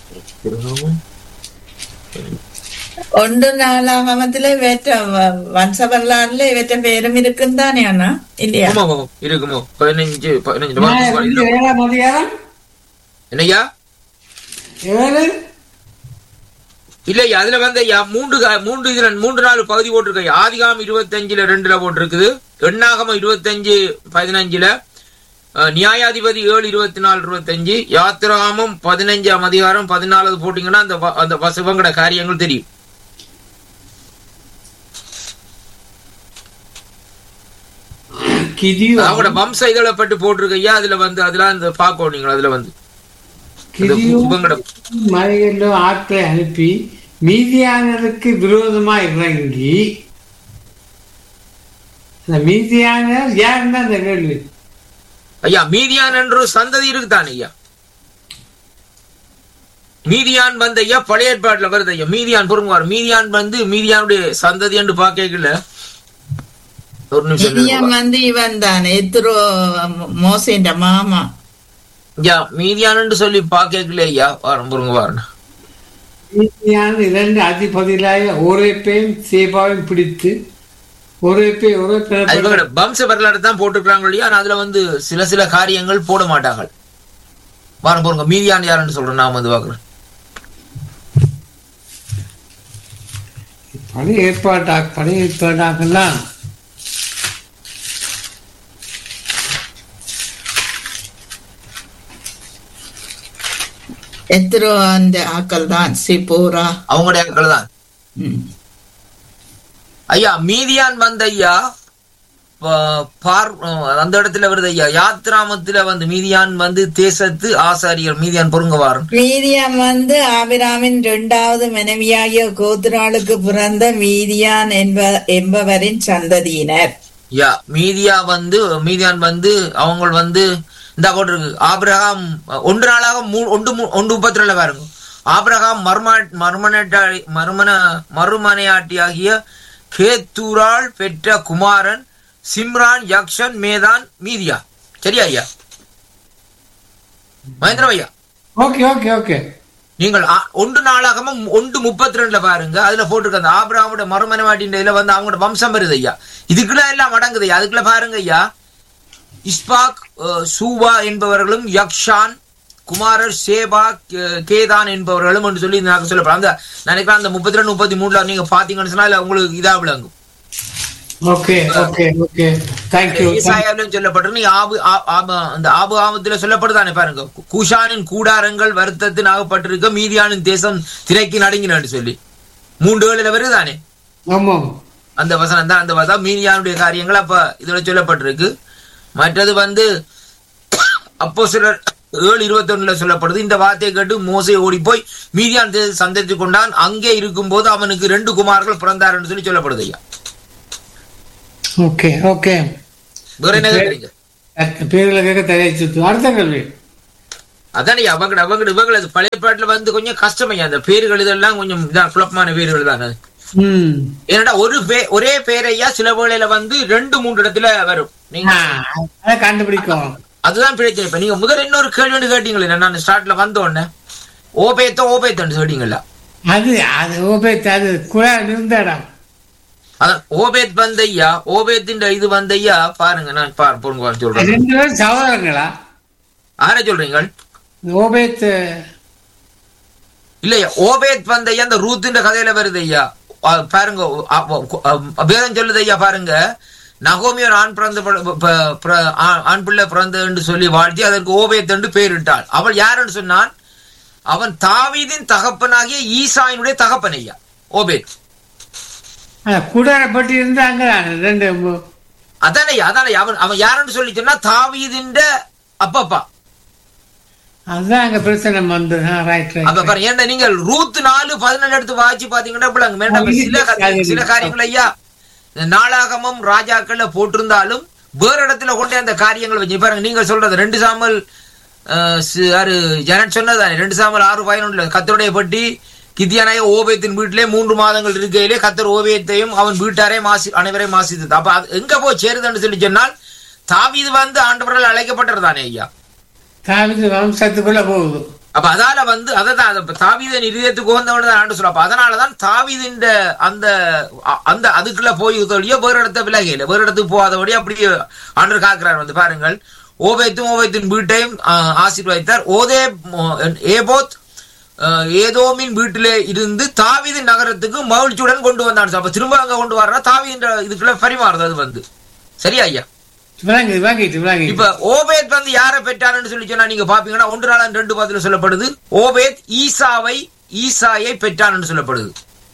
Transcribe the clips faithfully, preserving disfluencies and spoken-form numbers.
ஒன்று நாலாகமத்துல இவற்ற வம்ச வரலாறுல இவற்ற பேரும் இருக்குன்னு தானே அண்ணா இல்லையா? இருக்குமோ பதினஞ்சு பதினஞ்சு ஏழாம் அதிகாரம் என்னையா ஏழு இல்லையா அதுல வந்து மூன்று மூன்று இதுல மூன்று நாலு பகுதி போட்டிருக்க. ஆதிகாமம் இருபத்தி அஞ்சுல ரெண்டுல போட்டிருக்குது, எண்ணாகமம் இருபத்தி அஞ்சு பதினஞ்சுல, நியாயாதிபதி ஏழு இருபத்தி நாலு இருபத்தி அஞ்சு, யாத்திராகமம் பதினஞ்சாம் அதிகாரம் பதினாலு போட்டீங்கன்னா அந்த அந்த வசவங்கட காரியங்கள் தெரியும். அவங்களோட வம்ச இதழை பட்டு போட்டிருக்கையா அதுல வந்து அதெல்லாம் இந்த பாக்கணும் நீங்க. அதுல வந்து மலைகளிலோ ஆட்களை அனுப்பி மீதியானருக்கு விரோதமா இறங்கி மீதியானர் யாருன்னா அந்த கேள்வி ஐயா மீதியான் என்ற சந்ததி இருக்குதானே ஐயா. மீதியான் வந்து ஐயா பழைய ஏற்பாட்டுல வருது ஐயா. மீதியான் பொறுங்குவார். மீதியான் வந்து மீதியானுடைய சந்ததி என்று பாக்கல. ஒரு நிமிஷம் வந்து இவன் தானே எத்ரோ மோசேண்ட மாமா. ஐயா மீதியான் சொல்லி பாக்கல ஐயா. வாரம் பொறுங்க வாரண மீதியான் இரண்டு அதிபதிகளாக ஓரேப்பையும் சேபாவையும் பிடித்து ஒரே ஒரே வம்ச வரலாறு தான் போட்டுக்கிறாங்க இல்லையா. அதுல வந்து சில சில காரியங்கள் போட மாட்டாங்க. வாரம் போறங்க மீதியான் யாருன்னு சொல்றேன் நான் வந்து பாக்குறேன். பழைய ஏற்பாட்டா பழைய ஏற்பாட்டாக்கெல்லாம் எத்தரோ அந்த ஆக்கள் தான் சிப்போரா அவங்களுடைய ஆக்கள் தான் ஐயா. மீதியான் வந்த ஐயா அந்த இடத்துல வருது ஐயா. யாத்ராமத்துல வந்து மீதியான் வந்து தேசத்து ஆசாரியர் மீதியான் பொருங்கவார். மீதியான் வந்து ஆபிராமின் இரண்டாவது மனைவியாகிய கோத்ராளுக்கு பிறந்த மீதியான் என்ப என்பவரின் சந்ததியினர். யா மீதியா வந்து மீதியான் வந்து அவங்க வந்து இந்த போட்டிருக்கு. ஆபிரகாம் ஒன்று நாளாக ஒன்று ஒன்று முப்பத்தி ரெண்டுல பாருங்க. ஆபிரகாம் மர்ம மர்மனட்டா மர்மன மறுமனையாட்டியாகிய கேத்தூரால் பெற்ற குமாரன் சிம்ரான் யக்ஷன் மேதான் மீதியா. சரியா ஐயா மகேந்திரம் ஐயா? Okay okay okay. நீங்கள் ஒன்று நாளாகமும் ஒன்று முப்பத்தி ரெண்டுல பாருங்க. அதுல போட்டிருக்க அந்த ஆபிரகாமோட மறுமனைவாட்டின் இதுல வந்து அவங்களோட வம்சம் வருது ஐயா. இதுக்குள்ள எல்லாம் அடங்குது ஐயா. அதுக்குள்ள பாருங்க ஐயா. இஸ்பாக் சூவா என்பவர்களும் யக்ஷான் குமாரர் சேபா கேதான் என்பவர்களும் என்று சொல்லி சொல்லப்படும். அந்த நினைக்கிறேன் அந்த முப்பத்தி ரெண்டு முப்பத்தி மூணுல நீங்க பாத்தீங்கன்னு சொன்னா உங்களுக்கு இதா விளங்கும். சொல்லப்பட்டு அந்த ஆபு ஆபத்துல சொல்லப்படுதானே பாருங்க. குஷானின் கூடாரங்கள் வருத்தத்தின் ஆகப்பட்டிருக்க மீதியானின் தேசம் திரைக்கு நடுங்கினான்னு சொல்லி மூன்று ஏழுல வருதானே அந்த வசனம் தான். அந்த வசனம் மீதியானுடைய காரியங்கள் அப்ப இதுல சொல்லப்பட்டிருக்கு. மற்றது வந்து அப்போ சிலர் ஏழு இருபத்தி ஒண்ணுல சொல்லப்படுது. இந்த வார்த்தையை கேட்டு மோசே ஓடி போய் மீதியான் சந்தித்து கொண்டான். அங்கே இருக்கும் போது அவனுக்கு ரெண்டு குமார்கள் பிறந்தார் என்று சொல்லி சொல்லப்படுது ஐயா. Okay okay. வேற என்ன கேக்குறீங்க? பேர்ல கேட்க தயாரிச்சு அடுத்த கேள்வி அதானே அவங்க அவங்க இவங்க பழைய பாட்டுல வந்து கொஞ்சம் கஷ்டம் ஐயா. அந்த பேர்கள் இதெல்லாம் கொஞ்சம் இதான் குழப்பமான பேர்கள் தான். ஏன்னா ஒரு பே ஒரே பேரையா சில வேளையில வந்து ரெண்டு மூன்று இடத்துல வரும். நீங்க கண்டுபிடிக்கும். அதுதான் பிரச்சனை. இப்ப நீங்க முதல் இன்னொரு கேள்வி கேட்டீங்களே நான் ஸ்டார்ட்ல வந்த உடனே ஓபேத்தோ ஓபேத்தன்னு சொல்றீங்களா? அது அது ஓபேத் அது குழா இருந்த இடம். அதான் ஓபேத் வந்தையா. ஓபேத்தின் இது வந்தையா பாருங்க. நான் பாரு பொருங்க சொல்றேன். ரெண்டு பேரும் சகோதரங்களா? யாரை சொல்றீங்க? ஓபேத் இல்லையா. ஓபேத் வந்தையா அந்த ரூத்தின் கதையில வருது ஐயா. பாருங்க வேதம் சொல்லுது ஐயா. பாருங்க நகோமியோர் ஆண் பிறந்த ஆண் பிள்ளை பிறந்த என்று சொல்லி வாழ்த்தி அதற்கு ஓபேத் என்று பெயரிட்டாள். அவள் யாருன்னு சொன்னான்? அவன் தாவீதின் தகப்பனாகிய ஈசாயினுடைய தகப்பன் ஐயா ஓபேத். குடாரப்பட்டு இருந்தாங்க ரெண்டு. அதானே அதானே அவன் அவன் யாருன்னு சொல்லி சொன்னா தாவீதின் அப்பப்பா. அதுதான் அங்க பிரச்சனை வந்து. அப்ப பாருங்க ஏன்னா நீங்கள் ரூத் நாலு பதினேழு எடுத்து வாட்சி பாத்தீங்கன்னா சில சில காரியங்கள் ஐயா நாளாகமும் ராஜாக்கள்ல போட்டிருந்தாலும் வேற இடத்துல கொண்டே அந்த காரியங்கள் வச்சு பாருங்க. நீங்க சொல்றது ரெண்டு சாமல் ஜனட் சொன்னதானே ரெண்டு சாமல் ஆறு பதினொன்றுல கத்தருடைய பட்டி கித்தியானாய ஓபேத்தின் வீட்டிலே மூன்று மாதங்கள் இருக்கையிலே கத்தர் ஓபேத்தையும் அவன் வீட்டாரே மாசி அனைவரையும் மாசித்தது. அப்ப அது எங்க போய் சேருதுன்னு சொல்லி சொன்னால் தாவீது வந்து ஆண்டவரால் அழைக்கப்பட்டதுதானே ஐயா. தாவீது வம்சத்துக்குள்ள போகுது. அப்ப அதால வந்து அதான் தாவீதின் இதயத்துக்கு உகந்தவன் தான் சொல்ல. அப்ப அதனாலதான் தாவீதின் அந்த அந்த அதுக்குள்ள போய் சொல்லியோ வேறு இடத்த விலகையில வேறு இடத்துக்கு போகாதபடி அப்படியே ஆண்டவர் காக்கிறார். வந்து பாருங்கள், ஓபேத்தும் ஓபேத்தின் வீட்டையும் ஆசீர்வதித்தார். ஓதே ஏபோத் ஏதோமின் வீட்டிலே இருந்து தாவீதின் நகரத்துக்கு மகிழ்ச்சியுடன் கொண்டு வந்தான். அப்ப திரும்ப அங்க கொண்டு வர்றா தாவீதின் இதுக்குள்ள பரிமாறுது. அது வந்து சரியா ஐயா? இப்ப ஓபேத் வந்து யாரை பெற்றான்னு சொல்லி சொன்னா நீங்க பாப்பீங்கன்னா ஒன்று நாள் ரெண்டு பாத்துல சொல்லப்படுது. ஓபேத் ஈசாவை ஈசாயை பெற்றான்னு சொல்லப்படுது.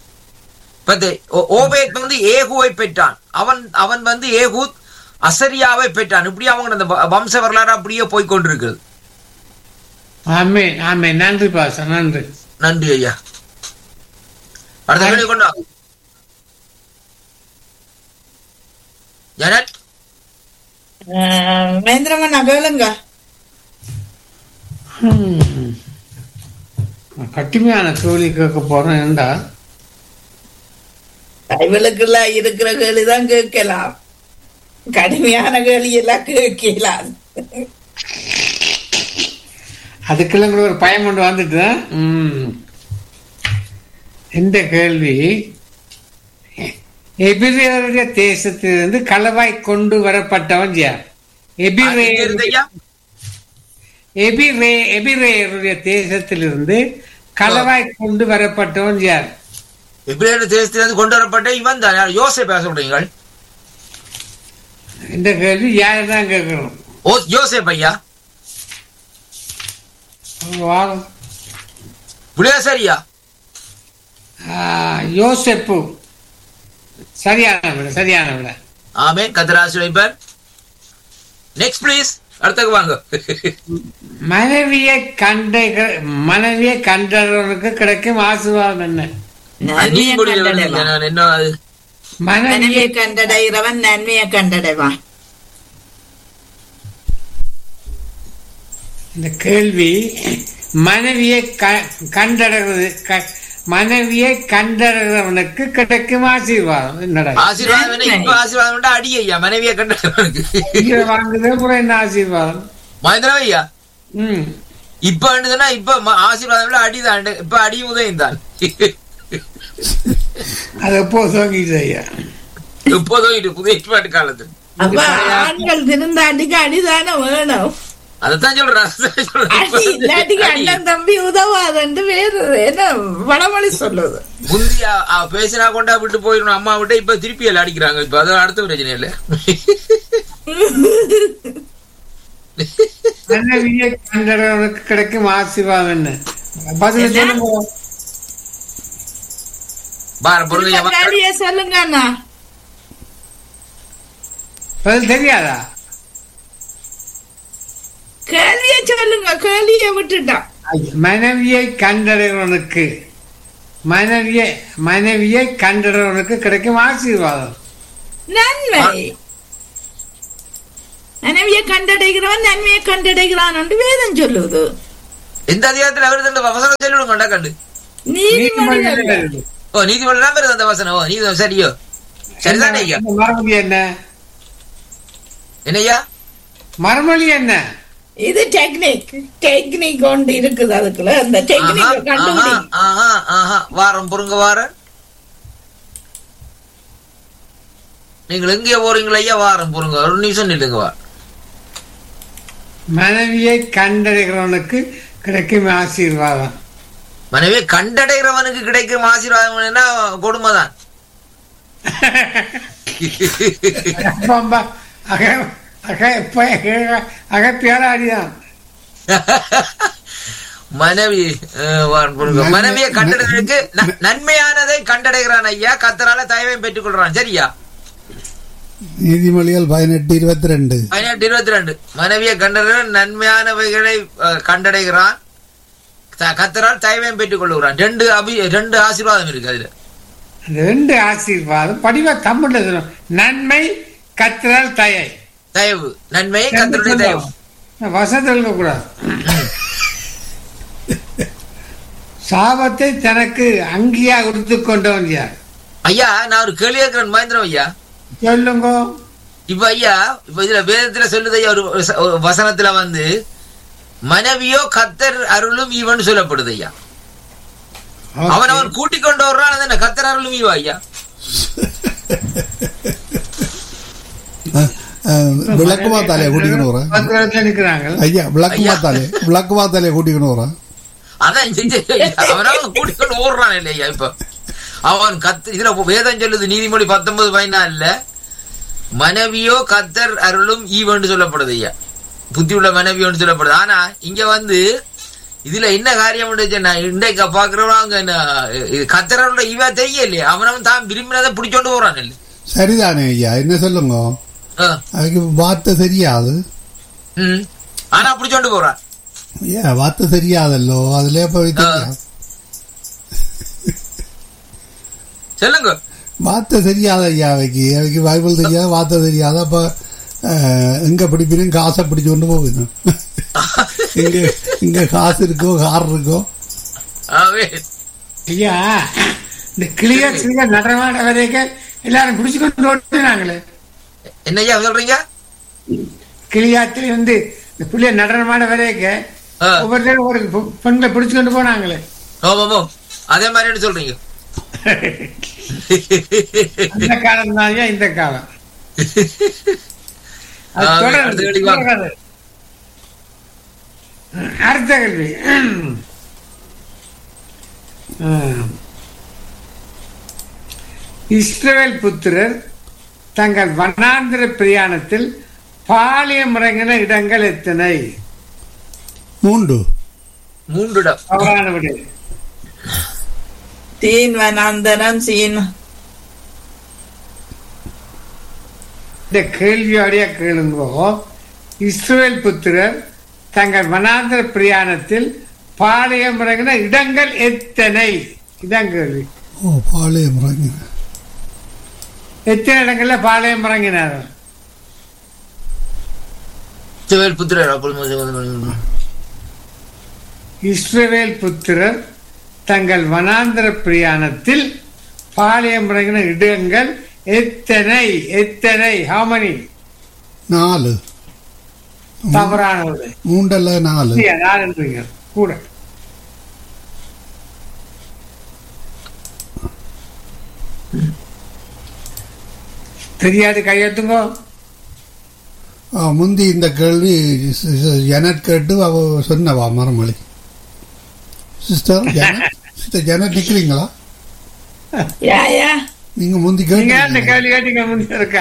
ஓபேத் வந்து ஏகுவை பெற்றான். அவன் அவன் வந்து ஏகூத் அசரியாவை பெற்றான். இப்படி அவங்க அந்த வம்ச வரலாறு அப்படியே போய்கொண்டிருக்கிறது. நன்றி பாச, நன்றி நன்றி ஐயா. அடுத்த கேள்வி கொண்டா ஜனட் மகேந்திரமண்ணா கேளுங்க. கட்டுமையான கேள்வி கேட்க போறேன். ஏண்டா இவளுக்குள்ள இருக்கிற கேள்விதான் கேட்கலாம், கடுமையான கேள்வி எல்லாம் கேட்கலாம். அதுக்கெல்லாம் கூட ஒரு பயம் கொண்டு வந்துட்டு இந்த கேள்வி எபிரேயருடைய தேசத்திலிருந்து களவாய் கொண்டு வரப்பட்டவன் யார்? எபிரேயருடைய தேசத்திலிருந்து களவாய் கொண்டு வரப்பட்டவன் யார்? எபிரேயருடைய தேசத்திலிருந்து கொண்டு வரப்பட்ட இவன் தான். யோசேப்பு பேச சொல்றீங்க. இந்த கேள்வி யார் தான் கேட்கணும்? ஓ யோசேப்பு ஐயா. சரியா? யோசேப்பு சரியான விட, சரியான விட. ஆமென். கர்த்தர் வைப்பார். Next please. அடுத்தது வாங்க. மனைவியை கண்ட மனைவியை கண்டவனுக்கு கிடைக்கும் ஆசீர்வாதம் என்ன? என்ன அது? மனைவியை கண்டடைகிறவன் நன்மையை கண்டடைவான். இந்த கேள்வி மனைவியை கண்டடைவது மனைவியை கண்டவனுக்கு கிடைக்கும் ஆசீர்வாதம் என்னடா? ஆசீர்வாதம் ஆசீர்வாதம் அடி ஐயா. மனைவியை கண்டவனுக்கு வாங்குதே கூட என்ன ஆசீர்வாதம் மகேந்திரன் ஐயா? ம் இப்ப இப்ப ஆசீர்வாதம் அடிதான். இப்ப அடி உதயம் தான். அது எப்போ தோங்கிட்டு ஐயா? எப்போ தோங்கிட்டு புதிய ஏற்பாட்டு காலத்து ஆண்கள் திருந்தாண்டிக்கு அடிதானே வேணும். அதத்தான் சொல்றேன். அண்ணன் தம்பி உதவாது வேறு என்ன வடமொழி சொல்லுது. முந்தியா பேசினா கொண்டா விட்டு போயிடணும் அம்மா விட்டு. இப்ப திருப்பி எல்லாம் அடிக்கிறாங்க. இப்ப அது அடுத்த பிரச்சனை இல்ல. கிடைக்கும் ஆசீர்வாதம் என்ன? பதில் சொல்லுங்க. சொல்லுங்க அண்ணா. பதில் தெரியாதா? கேள்வியை சொல்லுங்க. கேள்வியை விட்டுட்டான். மனைவியை கண்டடைவனுக்கு மனைவியை மனைவியை கண்டடைவனுக்கு கிடைக்கும் ஆசீர்வாதம் நன்மை. மனைவியை கண்டடைகிறவன் நன்மையை கண்டடைகிறான் என்று வேதம் சொல்லுவது. எந்த அதிகாரத்தில் அவர் வசனம் சொல்லிவிடுங்க. கண்டு நீதிமன்றம். ஓ நீதிமன்றம் வருது அந்த வசனம். ஓ நீதி சரியோ? சரிதானே ஐயா? மறுமொழி என்ன? என்னையா மறுமொழி என்ன? இது டெக்னிக் டெக்னிக் ஒன்று இருக்குது. அதுக்குள்ள அந்த டெக்னிக் கண்டுபிடி. வாரம் பொறுங்க வாரம். நீங்கள் எங்கே போறீங்களா ஐயா? வாரம் பொறுங்க ஒரு நிமிஷம் நில்லுங்க. வா. மனைவியை கண்டடைகிறவனுக்கு கிடைக்கும் ஆசீர்வாதம். மனைவியை கண்டடைகிறவனுக்கு கிடைக்கும் ஆசீர்வாதம் என்ன? கொடுமைதான். அகப்பியாடிதான் மனைவி மனைவியை கண்டடைவதற்கு நன்மையானதை கண்டடைகிறான் ஐயா. கர்த்தரால தயவையும் பெற்றுக் கொள்றான். சரியா? நீதிமொழிகள் பதினெட்டு இருபத்தி ரெண்டு பதினெட்டு இருபத்தி ரெண்டு மனைவியை கண்டடைகிற நன்மையானவைகளை கண்டடைகிறான். கர்த்தரால் தயவையும் பெற்றுக் கொள்ளுகிறான். ரெண்டு அபி ரெண்டு ஆசீர்வாதம் இருக்கு அதுல. ரெண்டு ஆசீர்வாதம் படிவா தமிழ்ல சொல்லும். நன்மை கர்த்தரால் தயை தயவு. நன்மை கர்த்தருடைய தயவு. வசதி கூடாது. சாபத்தை தனக்கு அங்கியா உடுத்து கொண்டவன் யார்? ஐயா நான் ஒரு கேள்வி கேட்கிறேன் மகேந்திரம் ஐயா. சொல்லுங்க. இப்ப ஐயா இப்ப இதுல வேதத்துல சொல்லுது ஐயா, ஒரு வசனத்துல வந்து மனைவியோ கத்தர் அருளும் ஈவன் சொல்லப்படுது ஐயா. அவன் அவன் கூட்டிக் கொண்டு வர்றான், என்ன கத்தர் அருளும் ஈவா ஐயா? விளக்குமா தலையை கூட்டிக்கணும் ஐயா, விளக்குமா தலையை விளக்குமா தலையை கூட்டிக்கணும். அதான் அவனால கூட்டிக்கொண்டு ஓடுறான் இல்லையா? இப்ப அவன் கத்து இதுல வேதம் சொல்லுது, நீதிமொழி பத்தொன்பது பதினாலுல மனைவியோ கத்தர் அருளும் ஈவன் சொல்லப்படுது ஐயா, புத்தி உள்ள மனைவியோன்னு சொல்லப்படுது. ஆனா இங்க வந்து இதுல என்ன காரியம் இன்றைக்கு பாக்குறவங்க கத்தரோட ஈவா தெரியலையே, அவனவன் தான் விரும்பினதை பிடிச்சோண்டு போறான் இல்ல. சரிதானே ஐயா, என்ன சொல்லுங்க, அதுக்கு வார்த்தை தெரியாது. ம் ஆனா பிடிச்சோண்டு போறான். ஏன் வார்த்தை தெரியாதல்லோ, அதுல போய் சொல்லுங்க. வார்த்தை தெரியாத ஐயா, அவைக்கு அவைக்கு பைபிள் தெரியாது, வார்த்தை தெரியாத. அப்ப எங்க பிடிப்பினும் காசை பிடிச்சு கொண்டு போகணும். இங்க இங்க காசு இருக்கோ கார் இருக்கோ ஐயா. இந்த கிளியர் கிளியர் நடமாட வரைக்கும் எல்லாரும் பிடிச்சு கொண்டு ஓட்டுனாங்களே, என்ன ஐயா சொல்றீங்க? கிளியாத்துல வந்து இந்த புள்ளிய நடனமாட வரைக்கும் ஒவ்வொருத்தரும் ஒரு பெண்களை பிடிச்சு கொண்டு போனாங்களே, அதே மாதிரி சொல்றீங்க. அந்த காலம் தான் இந்த காலம். அடுத்த கேள்வி. இஸ்ரவேல் புத்திரர் தங்கள் வனாந்திர பிரயாணத்தில் பாலியம் இறங்கின இடங்கள் எத்தனை? மூன்று. மூன்று இடம். தவறான விட. தீன் வனாந்தரம் சீன். இந்த கேள்வியோடைய கேளுங்கோ. இஸ்ரவேல் புத்திரர் தங்கள் வனாந்திர பிரயாணத்தில் பாளையம் இறங்கின இடங்கள் எத்தனை? இதான் கேள்வி. ஓ, பாளையம் இறங்கின எத்தனை இடங்கள்ல பாளையம் இறங்கினார்? இஸ்ரவேல் புத்திரர் இஸ்ரவேல் புத்திரர் தங்கள் வனாந்திர பிரயாணத்தில் பாளையம் இறங்கின இடங்கள் எத்தனை? எத்தனை? ஹாமனி? நாலு. தவறான மூன்றல்ல நாலு. நாலுன்றீங்க கூட. தெரியாது, கையெழுத்துங்கோ. முந்தி இந்த கேள்வி ஜெனட் கேட்டு அவ சொன்னவா மரமொழி. Sister sister Janet நிக்கிறீங்களா? நீங்க முந்தி கேட்டு கேள்வி கேட்டீங்க. முந்தி இருக்க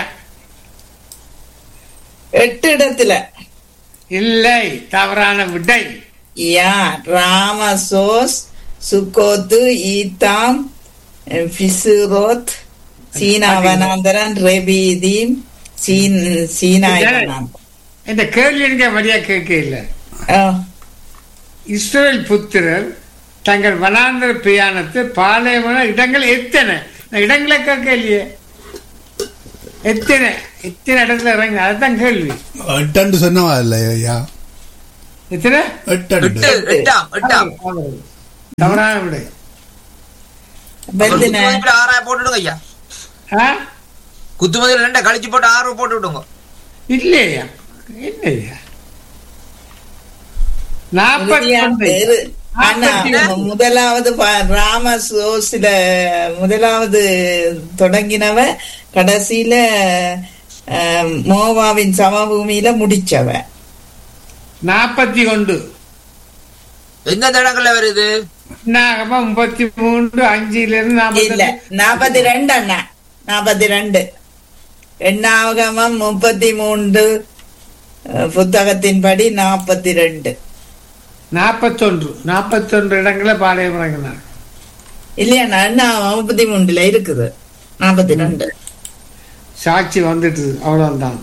எட்டு இடத்துல இல்லை, தவறான விடை. யா ராமசோஸ், சுக்கோத்து, ஈத்தாம், பிசுரோத், சீனா வனாந்தரன், ரெபீதீம், சீனாய். இந்த கேள்வி எனக்கு வழியா கேட்க இல்லை. இஸ்ரவேல் புத்திரர் தங்கள் வனாந்தர பிரயாணத்தில் பாளையமான இடங்கள் எத்தனை? இடங்களை கேட்க இல்லையே. எத்தனை எத்தனை இடத்துல இறங்க, அதுதான் கேள்வி. எட்டு சொன்னவா இல்லையா? எத்தனை? தவறான விடை. ஆறாய போட்டுடுங்க ஐயா. குத்துமதியில் ரெண்ட கழிச்சு போட்டு ஆறு போட்டு விடுங்க. இல்லையா? இல்லையா? முதலாவது ராமசோஸ்ல முதலாவது தொடங்கினவ, கடைசியில மோவாவின் சமபூமியில முடிச்சவ. நாற்பத்தி ஒன்று எந்த இடங்கள்ல வருது? முப்பத்தி மூன்று அஞ்சுல இருந்து இல்ல நாற்பத்தி ரெண்டு அண்ணா, நாற்பத்தி ரெண்டு. எண்ணாகமம் முப்பத்தி மூன்று புத்தகத்தின்படி நாற்பத்தி ரெண்டு. நாற்பத்தொன்று நாற்பத்தொன்று இடங்கள பாளையம் இறங்கினார். இல்லையா? அண்ணா முப்பத்தி மூணுல இருக்குது. நாற்பத்தி ரெண்டு சாட்சி வந்துட்டு, அவ்வளவுதான்.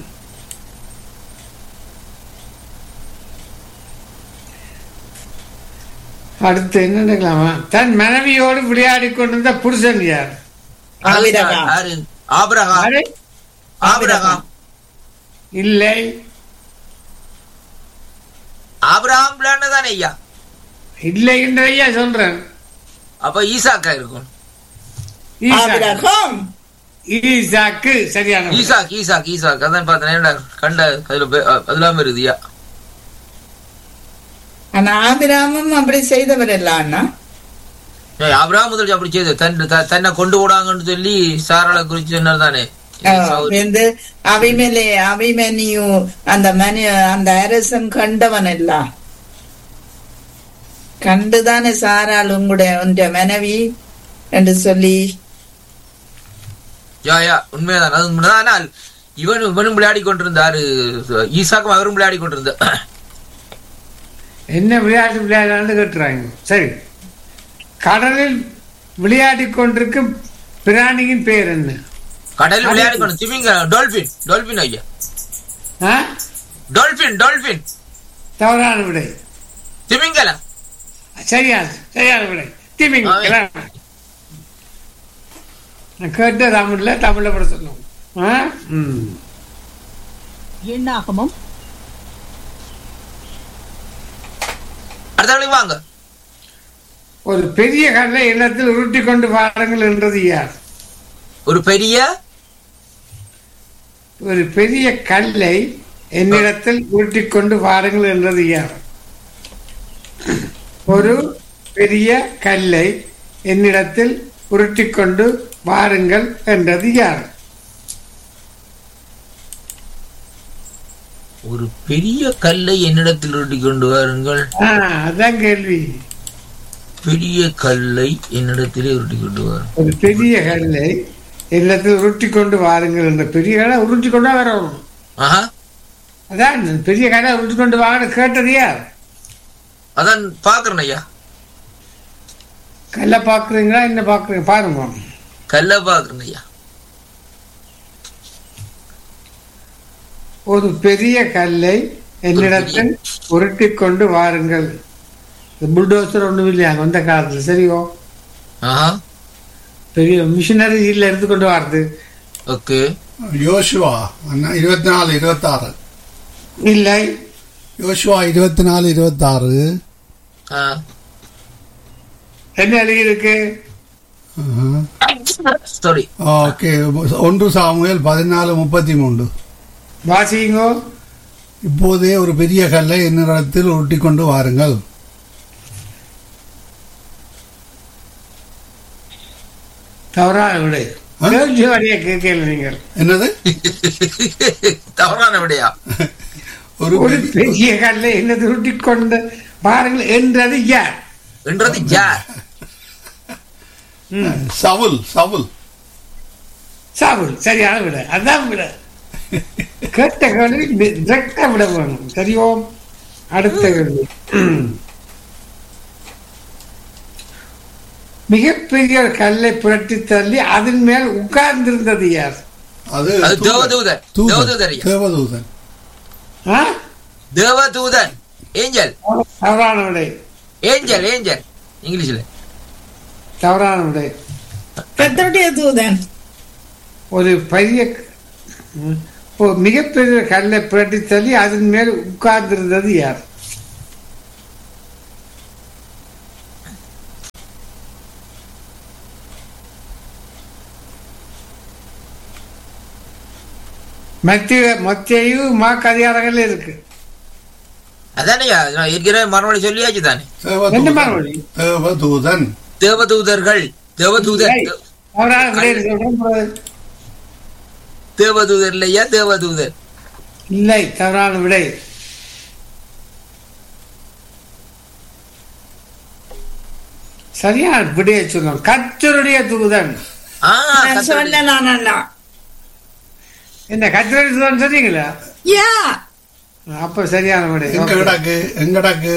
அடுத்து என்ன நினைக்கலாமா? தன் மனைவியோடு விளையாடி கொண்டிருந்த புருஷன் யார்? இல்லை. ஆபிரகாம் தானே ஐயா? இல்லை என்று ஐயா சொல்றேன். அப்ப ஈசாக்கா இருக்கும். ஈசாக்கு சரியான. ஈசாக் ஈசாக் ஈசாக் அதான் பார்த்தேன். கண்ட அதுல அதெல்லாம் வருதுயா. ஆனா ஆபிராமும் அப்படி செய்தவர் எல்லாம் அண்ணா. ஆபிரகாம் முதல் அப்படி செய்து தன்னை கொண்டு போடாங்கன்னு சொல்லி சாராளை குறிச்சு சொன்னார் தானே. வந்து அபிமேலே அபிமன்யு அந்த மனி அந்த அரசன் கண்டவன் எல்லாம் கண்டுதானே சாராள் உங்களுடைய மனைவி என்று சொல்லி. யா யா உண்மைதான், அது உண்மைதான். ஆனால் இவன் இவனும் விளையாடி கொண்டிருந்தாரு, ஈசாக்கும் அவரும் விளையாடி கொண்டிருந்தார். என்ன விளையாட்டு விளையாடான்னு கேட்டுறாங்க. சரி, கடலில் விளையாடி கொண்டிருக்கும் பிராணியின் பெயர் என்ன? கடலில் விளையாடி கொண்டு திமிங்க டால்பின். டால்பின் ஐயா, டால்பின் டால்பின். தவறான விடை. திமிங்கலம். சரியான சரியான விடை திமிங்கலம். கேட்டு தமிழ்ல தமிழ்ல பட சொல்லுவோம். எண்ணாகமம் அடுத்த வாங்க. ஒரு பெரிய கல்லை எண்ணத்தில் உருட்டி கொண்டு வாருங்கள் என்றது யார்? ஒரு பெரிய ஒரு பெரிய கல்லை என்னிடத்தில் உருட்டி கொண்டு வாருங்கள் என்றது யார்? ஒரு பெரிய கல்லை என்னிடத்தில் உருட்டி கொண்டு வாருங்கள் என்றது யார்? ஒரு பெரிய கல்லை என்னிடத்தில் உருட்டி கொண்டு வாருங்கள். அதான் கேள்வி. பெரிய கல்லை என்னிடத்திலே உருட்டி கொண்டு வாருங்கள். ஒரு பெரிய கல்லை என்னிடத்தில் உருட்டி கொண்டு வாருங்கள் என்ற பெரிய கல்லை உருட்டி கொண்டா வரணும். அதான் பெரிய கல்லை உருட்டி கொண்டு வாங்க கேட்டது யார்? அதான் பாக்குறேன் ஐயா. கல்லை பாக்குறீங்களா என்ன பாக்குறீங்க? பாருங்க. கல்லை பாக்குறேன் ஐயா. ஒரு பெரிய கல்லை என்னிடத்தில் உருட்டி கொண்டு வாருங்கள். புல்டோசர் ஒண்ணும் இல்லையா அந்த காலத்துல? சரியோ, பெரிய மிஷினரி இல்ல எடுத்து கொண்டு வாருது. ஓகே. யோசுவா இருபத்தி நாலு இருபத்தி ஆறு இல்லை. யோசுவா இருபத்தி நாலு இருபத்தி ஆறு என்ன எழுதியிருக்கு? ஓகே. ஒன்று சாமுவேல் பதினாலு முப்பத்தி மூன்று வாசிங்கோ. இப்போதே ஒரு பெரிய கல்லை என்னிடத்தில் உருட்டி கொண்டு வாருங்கள். தவறான விடை. நீங்கள் என்னது தவறான விடையா? ஒரு பெரிய கல்லை என்னது உருட்டி கொண்டு வாருங்கள் என்றது யார்? என்றது யார்? சவுல். சவுல் சவுல் சரியான விட. அதான் விட. கேட்ட கேள்வி டிரெக்டா விட வேணும். சரியோ, அடுத்த கேள்வி. மிகப்பெரிய கல்லை புரட்டி தள்ளி அதன் மேல் உட்கார்ந்திருந்தது யார்? அது தேவதூதன். தேவதூதன். தேவதூதன். தேவதூதன். ஏஞ்சல். தவறான விடை. ஏஞ்சல். ஏஞ்சல் இங்கிலீஷ்ல. தவறான விடை. கர்த்தருடைய தூதன். ஒரு பெரிய மிகப்பெரிய கல்லை புரட்டி தள்ளி அதன் மேல் உட்கார்ந்திருந்தது யார்? மத்திய மத்திய மாக்கு அதிகாரங்கள் இருக்கு. அதானே ஏற்கனவே மறுமொழி சொல்லியாச்சு தானே. என்ன மறுமொழி? தேவதூதன். தேவதூதர்கள். தேவதூதன். தேவதூதர் இல்லையா? தேவதூதர் இல்லை. தவறான விடை. சரியான விடையை சொல்லணும். கர்த்தருடைய தூதன். என்ன கர்த்தருடைய தூதன் சொன்னீங்களா? அப்ப சரியான விடை. எங்க கிடக்கு? எங்கடாக்கு?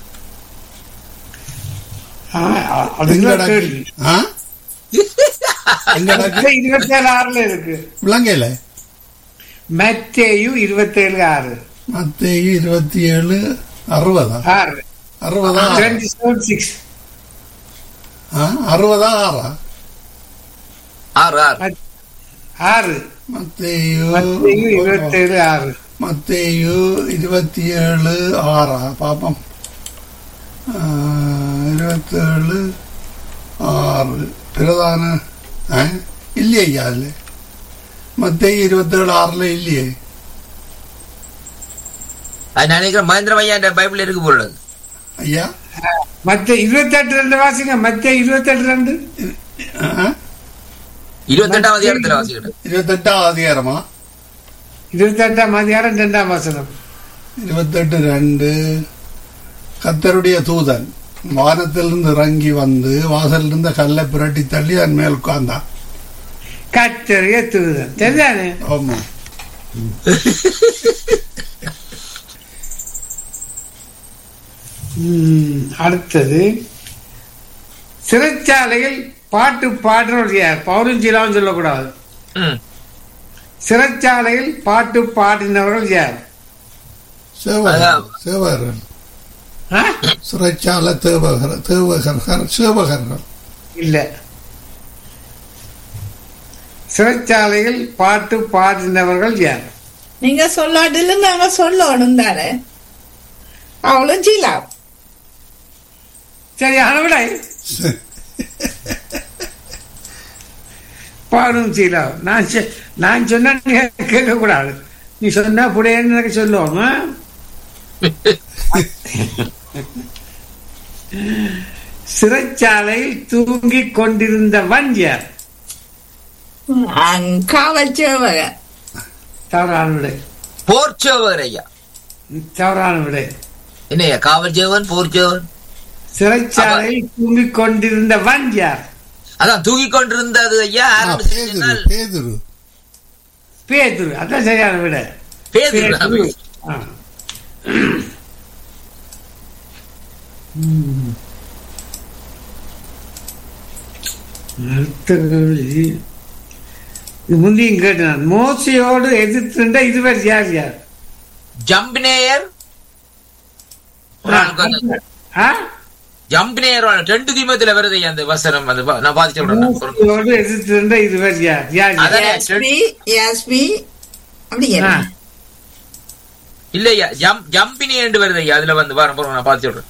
இருபத்தி ஏழு ஆறுல இருக்கு. விளங்கல. மத்தேயு இருபத்தி ஏழு ஆறு. மத்தேயு இருபத்தி ஏழு அறுபதா? ஆறு. அறுபதா? சிக்ஸ். அறுபதா? ஆறா? ஆறு. ஆறு. ஆறு. மத்தேயு இருபத்தி ஏழு ஆறு. மத்தேயு இருபத்தி ஏழு ஆறா? பாப்பம். இருபத்தி ஏழு ஆறு பிரதான இல்லையா? அதுல மத்தேயு இருபத்தி ஏழு ஆறுல இல்லையே. அது நினைக்கிறேன் மகேந்திர ஐயா பைபிள் இருக்கு போடுறது. ஐயா மத்த இருபத்தி எட்டு ரெண்டு வாசிங்க மத்த இருபத்தி எட்டு ரெண்டு இருபத்தி எட்டாம் அதிகாரத்துல வாசிக்கணும். இருபத்தி எட்டாம் அதிகாரமா? இருபத்தி எட்டாம் அதிகாரம் இரண்டாம் வசனம். இருபத்தெட்டு ரெண்டு. கர்த்தருடைய தூதன் வானத்திலிருந்து இறங்கி வந்து வாசலில் இருந்த கல்லை புரட்டி தள்ளி அதன் மேல் உட்கார்ந்தான். கர்த்தருடைய தூதன் தெரியானே? ஆமா. அடுத்தது சிறைச்சாலையில் பாட்டு பாடுறவர் யார்? பவுலும் சீலாவும் சொல்லக்கூடாது. சிறைச்சாலையில் பாட்டு பாடினவர்கள் யார்? சேவகர்கள். சிறைச்சாலை தேவகர் தேவகர்கள் சேவகர்கள் இல்ல. சிறைச்சாலையில் பாட்டு பாடினவர்கள் யார்? நீங்க சொல்லாட்டில நாங்க சொல்லணும் தானே. அவளும் சீலா. சரி விட பாடும் சீலா. நான் நான் சொன்ன கேட்க கூடாது. நீ சொன்னா புடையன்னு எனக்கு சொல்லுவோம். சிறைச்சாலையில் தூங்கிக் கொண்டிருந்தவன் யார்? காவல் சேவக. தவறான விடை. போர் சேவகர் ஐயா. தவறான விடை. என்னையா காவல் சேவகன் போர் சேவகன்? சிறைச்சாலையில் தூங்கிக் கொண்டிருந்தவன் யார்? அதான் தூங்கிக் கொண்டிருந்தது ஐயா. பேதுரு. பேதுரு. அதான் சரியான விட. பேதுரு. முந்தியும் கேட்டான். மோசையோடு எதிர்த்துண்ட இதுவர் யார் யார்? ஜம்பினேயர். ஜம்பினேயர் ரெண்டு தீமத்துல வருது அந்த வசனம். அது நான் பாதிச்சு மோசையோடு எதிர்த்துண்ட இதுவர் யார்? யார் இல்லையா ஜம்பினி என்று வருது ஐயா. அதுல வந்து வர நான் பாதிச்சு விடுறேன்.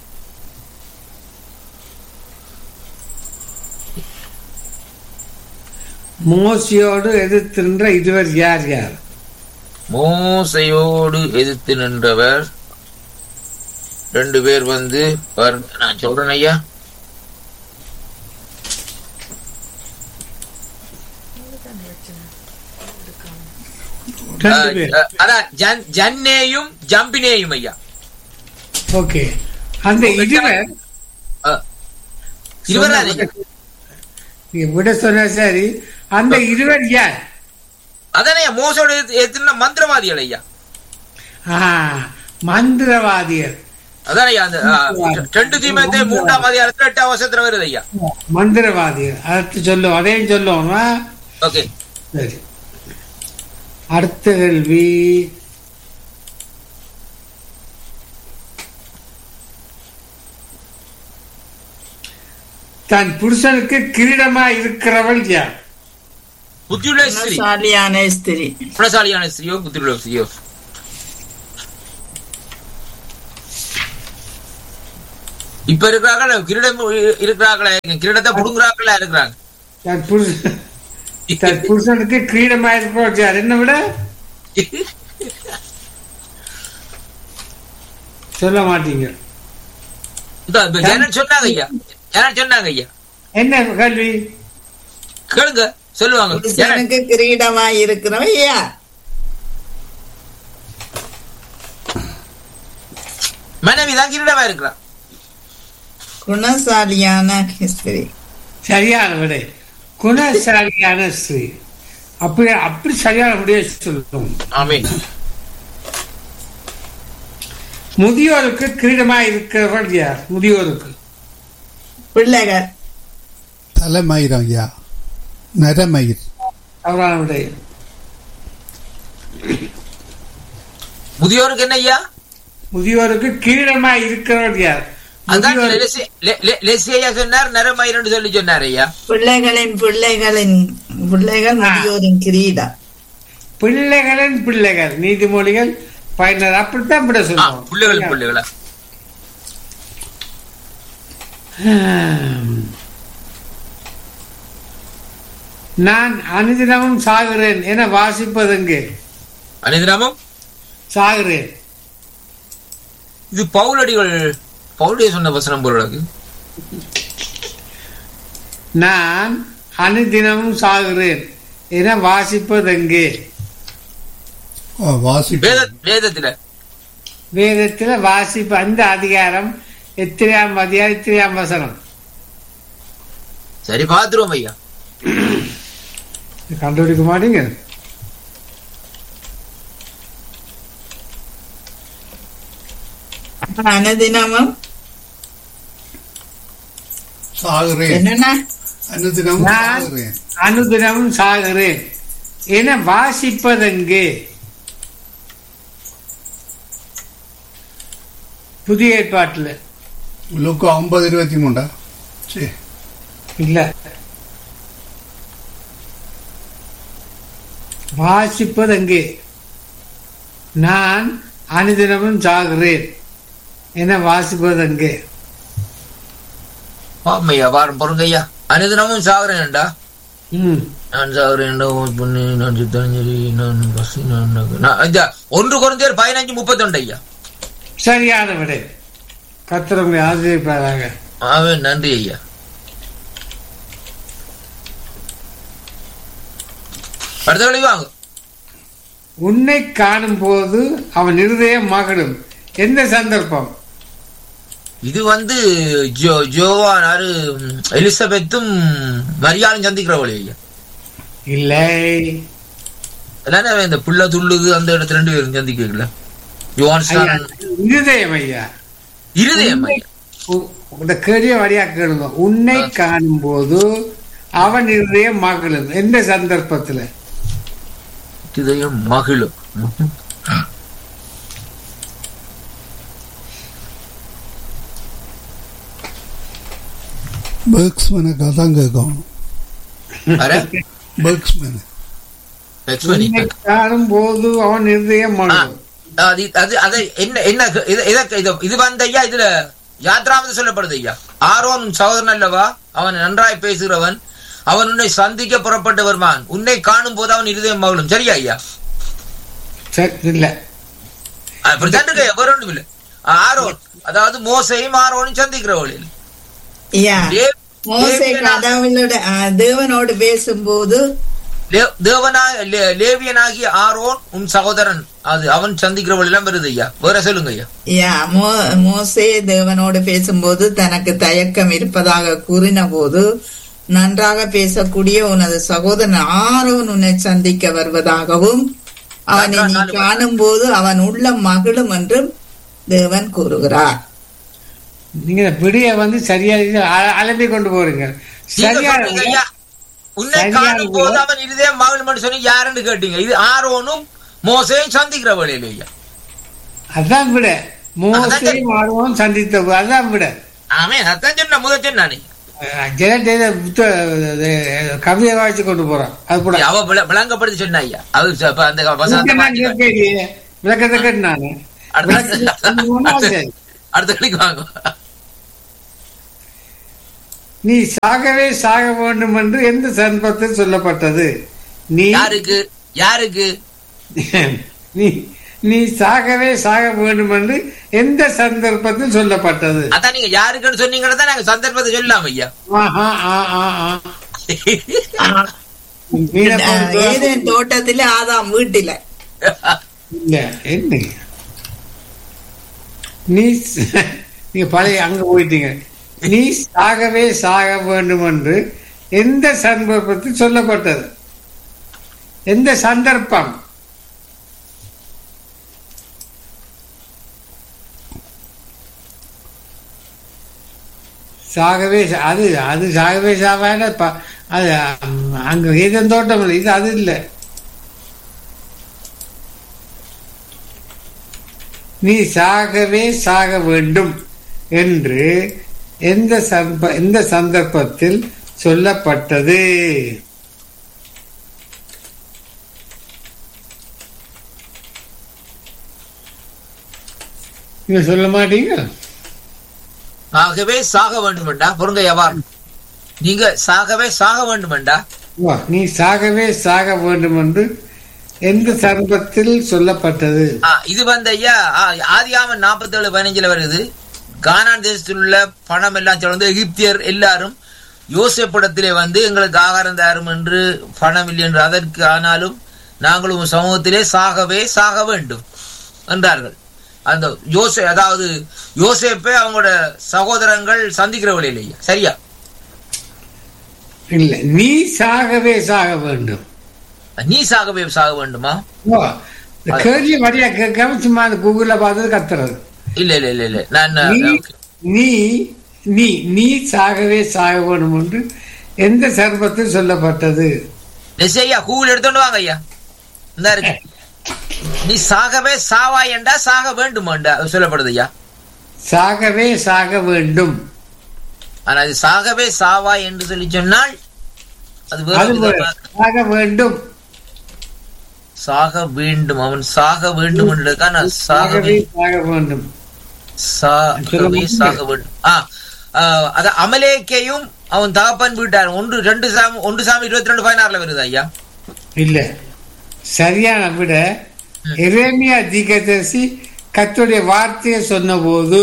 மோசையோடு எதிர்த்து நின்ற இதுவர் யார் யார்? மோசையோடு எதிர்த்து நின்றவர் ரெண்டு பேர் வந்து நான் சொல்றேன் ஐயா. அதான் ஜன்னேயும் ஜம்பினேயும் ஐயா. ஓகே. அந்த இருவர் இருவர் விட சொன்ன சரி. அந்த இருவர் யார்? அதானே மோசோடு எத்தனை மந்திரவாதிகள் ஐயா. மந்திரவாதிகள். அதானே அந்த ரெண்டு தீமத்தை மூன்றாம் அதிகாரத்துல எட்டாம் வருஷத்துல வருது ஐயா. மந்திரவாதிகள் அடுத்து சொல்லுவோம். அதையும் சொல்லுவோம். ஓகே சரி. அடுத்த கேள்வி. தன் புருஷனுக்கு கிரீடமா இருக்கிறவள் யார்? புத்தியுள்ள ஸ்திரீ. புத்திசாலியான ஸ்திரீ. புத்திசாலியான ஸ்திரீயோ புத்தியுள்ள ஸ்திரீயோ? இப்ப இருக்கிறாங்களா கிரீடம் இருக்கிறாங்களா? கிரீடத்தை புடுங்குறாங்களா இருக்கிறாங்க? தன் புருஷன் தன் புருஷனுக்கு கிரீடமா இருக்கிறவள் யார்? என்ன விட சொல்ல மாட்டீங்க. சொன்னாங்க ஐயா. சொன்னாங்க ஐயா. என்ன கேள்வி கேளுங்க சொல்லுவாங்க. எனக்கு கிரீடமா இருக்கிறவன் யார்? மனைவிதான் கிரீடமா இருக்கிறான். குணசாலியான ஸ்திரீ. சரியான விடை. குணசாலியான ஸ்திரீ. அப்படி அப்படி சரியான விடைய சொல்லுவோம். ஆமென். முதியோருக்கு கிரீடமா இருக்கிறவர்கள் யார்? முதியோருக்கு பிள்ளைகள். தலைமயிரம் ஐயா. நரமயிர். அவரான விடை. முதியோருக்கு என்ன ஐயா? முதியோருக்கு கிரீடமா இருக்கிறவர்கள் யார்? சொன்னார் நரமயிர் சொல்லி சொன்னார் ஐயா. பிள்ளைகளின் பிள்ளைகளின் பிள்ளைகள் முதியோரின் கிரீடம். பிள்ளைகளின் பிள்ளைகள் நீதிமொழிகள் பயனர். அப்படித்தான் விட சொல்லுவோம். பிள்ளைகள் பிள்ளைகளா? நான் அனுதினமும் சாகிறேன் என வாசிப்பதுங்க. அனுதினமும் சாகிறேன். இது பவுலடிகள் பவுலே சொன்ன வசனம் போல இருக்கு. நான் அனுதினமும் சாகிறேன் என வாசிப்பது எங்கே? வேதத்துல வேதத்துல வாசிப்பு அந்த அதிகாரம் எத்திரியாம் அதிகாரம் எத்திரியாம் வசனம். சரி பாத்துருவோம் ஐயா. கண்டுபிடிக்க மாட்டீங்க. அனுதினமும் சாகுறேன் என்னன்னா அனுதினமும் சாகுறேன் என வாசிப்பதெங்கே? புதிய ஏற்பாட்டுல லுக்கு ஐம்பது இருபத்தி மூண்டா இல்ல, வாசிப்பதெங்கே? நான் அனுதினமும் சாகுறேன் என வாசிப்பதெங்கே? ஆமையா வாரம் பொருங்க ஐயா. அனுதினமும் சாகுறேன்டா. நான் சாகுறேன் ஒன்று குறைந்தர் பதினஞ்சு முப்பத்தி ஒன்று ஐயா. சரியான விடை. கத்திரங்களை ஆதரிப்பாராக. ஆமென். நன்றி ஐயா. அடுத்த கேள்வி வாங்க. உன்னை காணும் போது அவன் இருதயம் மகிழும். எந்த சந்தர்ப்பம்? இது வந்து ஜோ ஜோவானாரு எலிசபெத்தும் மரியாளும் சந்திக்கிறவளே ஐயா. இல்லை, இந்த புள்ள துள்ளுது அந்த இடத்துல ரெண்டு பேரும் சந்திக்கல. இருதயம் ஐயா. இருதயம் இந்த கேள்விய வழியா கேளுங்க. உன்னை காணும் போது அவன் இருதயம் மகிழும். எந்த சந்தர்ப்பத்துல? இதயம் மகிழும். தான் கேட்கணும். காணும் போது அவன் இருதயம் மகிழும். இது வந்து ஐயா இதுல யாத்ராவது சொல்லப்படுது ஐயா. ஆரோன் சகோதரன் அல்லவா, அவன் நன்றாய் பேசுகிறவன், அவன் உன்னை சந்திக்க புறப்பட்டு வருவான், உன்னை காணும் போது அவன் இருதயம் மகிழும். சரியா ஐயா? இல்ல, வேற ஒன்றும் இல்ல. ஆரோன் அதாவது மோசையும் ஆரோனும் சந்திக்கிறவள். தேவனோடு பேசும்போது லேவியனாகிய ஆரோன் உன் சகோதரன், அது அவன் சந்திக்கிறவள் எல்லாம் வருது ஐயா. வேற சொல்லுங்க ஐயா. மோசே தேவனோடு பேசும்போது தனக்கு தயக்கம் இருப்பதாக கூறின போது, நன்றாக பேசக்கூடிய உனது சகோதரன் ஆரோன் உன்னை சந்திக்க வருவதாகவும் அவனை நீ காணும் போது அவன் உள்ள மகிழும் என்றும் தேவன் கூறுகிறார். நீங்க பிடிய வந்து சரியா அலம்பி கொண்டு போறீங்க. சரியா உன்னை காணும் போது அவன் இருதயம் மகிழும் சொல்லி யாருன்னு கேட்டீங்க. இது ஆரோனும் மோசையும் சந்திக்கிற வழியில ஐயா. அதான் விட மோசையும் ஆரோனும் சந்தித்த அதான் விட. ஆமே, அதான் சொன்ன முதல் சொன்னானே. கவியை வாய்ச்சி கொண்டு போறான். அது கூட அவ விளங்கப்படுத்தி சொன்ன ஐயா. அது விளக்கத்தை கேட்டானு. அடுத்த கழிக்கு வாங்க. நீ சாகவே சாக வேண்டும் என்று எந்த சந்தர்ப்பத்தில் சொல்லப்பட்டது? நீ யாருக்கு யாருக்கு நீ நீ சாகவே சாக வேண்டும் என்று எந்த சந்தர்ப்பத்தில் சொல்லப்பட்டது? அதான் நீங்க யாருக்குன்னு சொன்னீங்கன்னா நாங்க சந்தர்ப்பத்தை சொல்லலாம் ஐயா. தோட்டத்தில ஆதாம் வீட்டில என்ன நீ நீங்க பழைய அங்க போயிட்டீங்க. நீ சாகவே சாக வேண்டும் என்று எந்த சந்தர்ப்பத்தில் சொல்லப்பட்டது? எந்த சந்தர்ப்பம்? சாகவே அது அது சாகவே சாவான அது அங்க ஏதன் தோட்டம் இல்லை. இது அது இல்லை. நீ சாகவே சாக வேண்டும் என்று எந்த எந்த சந்தர்ப்பத்தில் சொல்லப்பட்டது? நீங்க சொல்ல மாட்டீங்க. சாகவே சாக வேண்டுமெண்டா பொருங்க எவ்வாறு நீங்க சாகவே சாக வேண்டுமெண்டா நீ சாகவே சாக வேண்டும் என்று எந்த சந்தர்ப்பத்தில் சொல்லப்பட்டது? இது வந்து ஐயா ஆதியாகமம் நாற்பத்தி ஏழு பதினஞ்சுல வருது. கானான் தேசத்தில் உள்ள பணம் எல்லாம் சேர்ந்து எகிப்தியர் எல்லாரும் யோசேப்பிடத்திலே வந்து எங்களுக்கு ஆகாரம் தாரும் என்று பணம் இல்லை என்று அதற்கு ஆனாலும் நாங்களும் சமூகத்திலே சாகவே சாக வேண்டும் என்றார்கள். அந்த யோசே அதாவது யோசேப்பை அவங்களோட சகோதரங்கள் சந்திக்கிறவர்கள் இல்லையா? சரியா? இல்ல, நீ சாகவே சாக வேண்டும். நீ சாகவே சாக வேண்டுமா? கேள்வி வழியா கேட்காம சும்மா அந்த கூகுள்ல பார்த்தது கத்துறது. இல்ல இல்ல இல்ல இல்ல நான் நீ நீ நீ சாகவே சாக வேண்டும் என்று எந்த சர்பத்தில் சொல்லப்பட்டது? ஐயா கூகுள் எடுத்துட்டு வாங்க ஐயா. இந்த இருக்கு, நீ சாகவே சாவா என்றா சாக வேண்டும் சொல்லப்படுது ஐயா. சாகவே சாக வேண்டும். ஆனா அது சாகவே சாவா என்று சொல்லி சொன்னால் அது சாக வேண்டும். சாக வேண்டும், அவன் சாக வேண்டும் என்றுதான் சாகவே சாக வேண்டும். சாகவே சாக வேண்டும். ஆஹ் அத அமலேக்கையும் அவன் தகப்பன் வீட்டார் ஒன்று ரெண்டு சாமி ஒன்று சாமி இருபத்தி ரெண்டு பதினாறுல வருது ஐயா. இல்ல, சரியான விட எரேமியா தீர்க்கதரிசி கர்த்தருடைய வார்த்தையை சொன்ன போது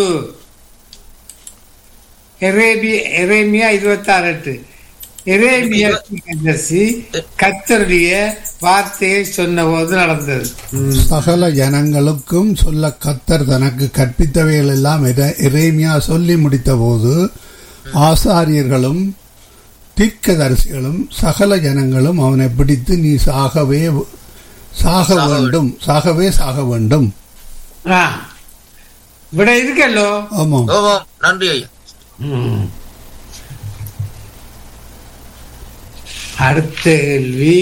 எரேமியா இருபத்தி ஆறு எட்டு எரேமியா தீர்க்கதரிசி கர்த்தருடைய வார்த்தையை சொன்ன போது நடந்தது. சகல ஜனங்களுக்கும் சொல்ல கர்த்தர் தனக்கு கற்பித்தவைகள் எல்லாம் எரேமியா சொல்லி முடித்த போது ஆசாரியர்களும் தீர்க்கதரிசிகளும் சகல ஜனங்களும் அவனை பிடித்து நீ சாகவே சாக வேண்டும் சாகவே சாக வேண்டும் விட இருக்கல்லோ. ஆமா, நன்றி ஐயா. அடுத்த கேள்வி,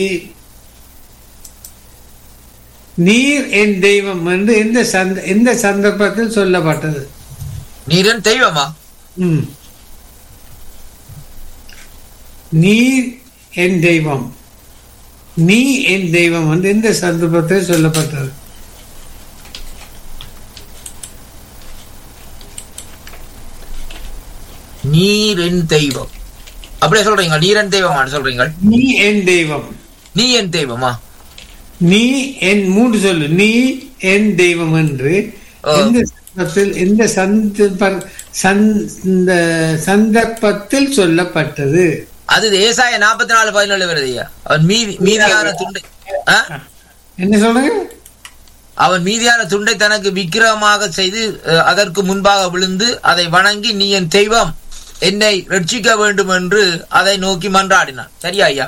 நீர் என் தெய்வம் என்று எந்த எந்த சந்தர்ப்பத்தில் சொல்லப்பட்டது? நீர் என் தெய்வமா? ம், நீர் என் தெய்வம், நீ என் தெய்வம் வந்து எந்த சந்தர்ப்பத்தில் சொல்லப்பட்டது? நீர் என் தெய்வம் அப்படியே சொல்றீங்க? நீர் என் தெய்வமா சொல்றீங்க? நீ என் தெய்வம். நீ என் தெய்வமா? நீ என் மூன்று சொல்லு. நீ என் தெய்வம் என்று எந்த சந்தர்ப்பத்தில் எந்த சந்தர்ப்பத்தில் சொல்லப்பட்டது? அது ஏசாயா நாற்பத்தி நாலு பதினேழு வருது. அவன் மீதி மீதியான துண்டை என்ன சொல்லுங்க? அவன் மீதியான துண்டை தனக்கு விக்கிரகமாக செய்து அதற்கு முன்பாக விழுந்து அதை வணங்கி நீ என் தெய்வம், என்னை ரட்சிக்க வேண்டும் என்று அதை நோக்கி மன்றாடினான். சரியா ஐயா?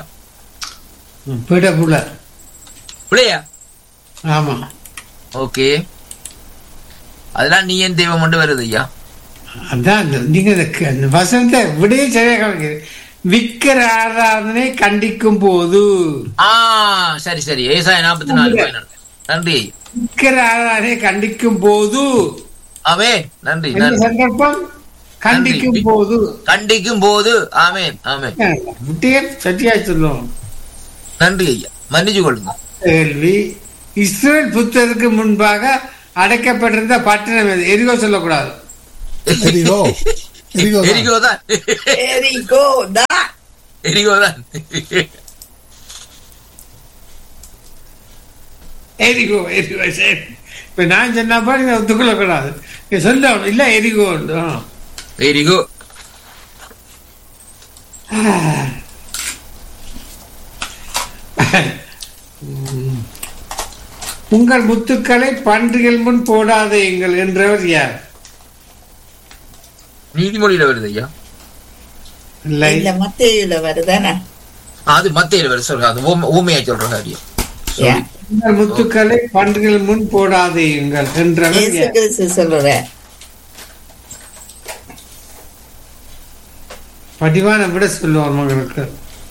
பிள்ளையா? ஆமா. ஓகே, அதெல்லாம் நீ என் தெய்வம் என்று வருது ஐயா. அதான் நீங்க வசந்த விடைய சரியாக விக்கிர ஆராதனை கண்டிக்கும் போது. ஆ சரி சரி, ஏசாயா நாற்பத்தி நாலு பதினாலு. நன்றி. விக்கிர ஆராதனை கண்டிக்கும் போது. ஆமே, நன்றி. சந்தர்ப்பம் கண்டிக்கும் போது. கண்டிக்கும் போது. ஆமேன் ஆமேன். சத்தியா சொல்லுவோம். நன்றி ஐயா, மன்னிச்சு கொள்ளுங்க. கேள்வி, இஸ்ரேல் புத்தருக்கு முன்பாக அடைக்கப்பட்டிருந்த பட்டணம் எது? எரிகோ சொல்லக்கூடாது. எரிகோ எரிகோ தான். எரிகோ தான். எரிகோ தான். எரிகோ எரிகோ சரி. இப்ப நான் சொன்ன பாரு ஒத்துக்கொள்ள கூடாது. சொல்ல இல்ல எரிகோ எரிகோ. உங்கள் முத்துக்களை பன்றிகள் முன் போடாதீங்கள் என்றவர் யார்? நீதிமொழியில வருது ஐயா. இல்ல மத்தேயுல வருதானே? அது மத்தேயுல வருது. சொல்ற அது ஊமையா சொல்றாங்க ஐயா. உங்கள் முத்துக்களை பன்றிகள் முன் போடாதீங்கள் என்றவர் யார்? சொல்ற படிவான விட சொல்லுவார் மகளுக்கு.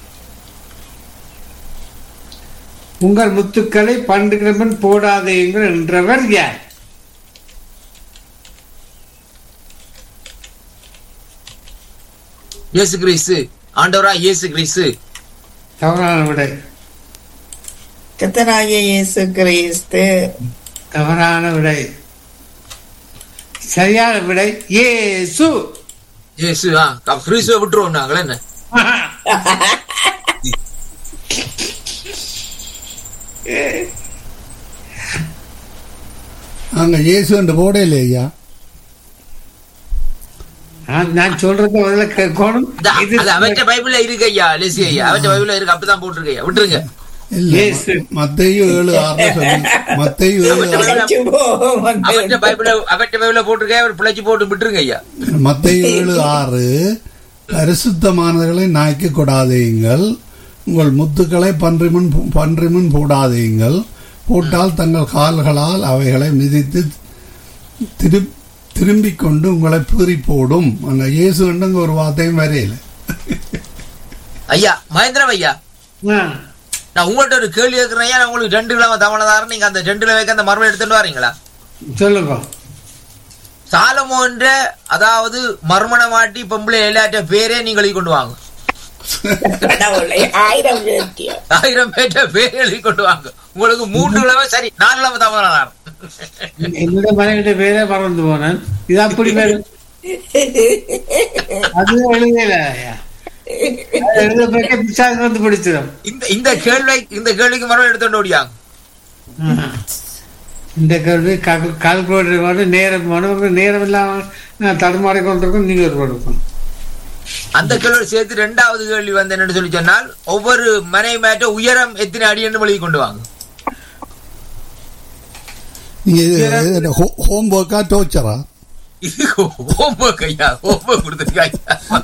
உங்கள் முத்துக்களை பன்றிகள் முன் போடாதீங்கள் என்றவர் யார்? இயேசு கிறிஸ்து, ஆண்டவரா இயேசு கிறிஸ்து. தவறான விடை. கர்த்தராகிய இயேசு கிறிஸ்து. தவறான விடை. சரியான விடை இயேசு. இயேசு. கிறிஸ்துவை விட்டுருவோம் நாங்களே என்ன? அங்க இயேசு என்று போட இல்லையா? நான் சொல்றத முதல்ல கேட்கணும். அவற்ற பைபிள்ல இருக்கு ஐயா, லெசி ஐயா, அவற்ற பைபிள்ல இருக்கு, அப்படிதான் போட்டிருக்கு ஐயா, விட்டுருங்க. மத்தேயு ஏழு ஆறு சொல்லி மத்தேயு அவற்ற பைபிள்ல அவற்ற பைபிள்ல போட்டிருக்க, அவர் பிழைச்சு போட்டு விட்டுருங்க ஐயா. மத்தேயு ஏழு ஆறு, பரிசுத்தமானவர்களை நாய்க்கு கொடாதீங்கள், உங்கள் முத்துக்களை பன்றி முன் பன்றி முன் போடாதீங்கள், போட்டால் தங்கள் கால்களால் அவைகளை மிதித்து திரு திரும்பிக் கொண்டு உங்களை பீறி போடும். அந்த இயேசு கண்டுங்க ஒரு வார்த்தையும் வரையில. ஐயா மகேந்திரம் ஐயா, நான் உங்கள்கிட்ட ஒரு கேள்வி கேட்கிறேன் ஐயா. உங்களுக்கு ரெண்டு கிலோ தமிழதாரம், நீங்க அந்த ரெண்டு கிலோ அந்த மரபை எடுத்துட்டு வரீங்களா? சொல்லுங்க. சாலமோன்ற அதாவது மர்மண மாட்டி பொம்பளை எல்லாற்ற பேரே நீங்கள் எழுதி கொண்டு வாங்க. ஆயிரம் ஆயிரம் பேற்ற பேரே எழுதி கொண்டு வாங்க. உங்களுக்கு மூன்று கிலோ சரி, நாலு கிலோ தமிழதாரம். என்னோட மனைவிட பேரே மறந்து போனேன். இது அப்படி பேரு அது எழுதல. வந்து பிடிச்சிடும். இந்த கேள்வி இந்த கேள்விக்கு மரம் எடுத்துட்டு ஓடியாங்க. இந்த கேள்வி கால்குலேட்டர் நேரம் நேரம் இல்லாம நான் தடுமாறி கொண்டிருக்கோம். நீங்க ஒரு அந்த கேள்வி சேர்த்து ரெண்டாவது கேள்வி வந்து என்னன்னு சொல்லி சொன்னால், ஒவ்வொரு மனை மேட்ட உயரம் எத்தனை அடி என்று எழுதி கொண்டு வாங்க. ஹோம் ஒர்க்கா டோர்ச்சரா? ஹோம்வொர்க் ஐயா, ஹோம்வொர்க் கொடுத்துருக்காங்க.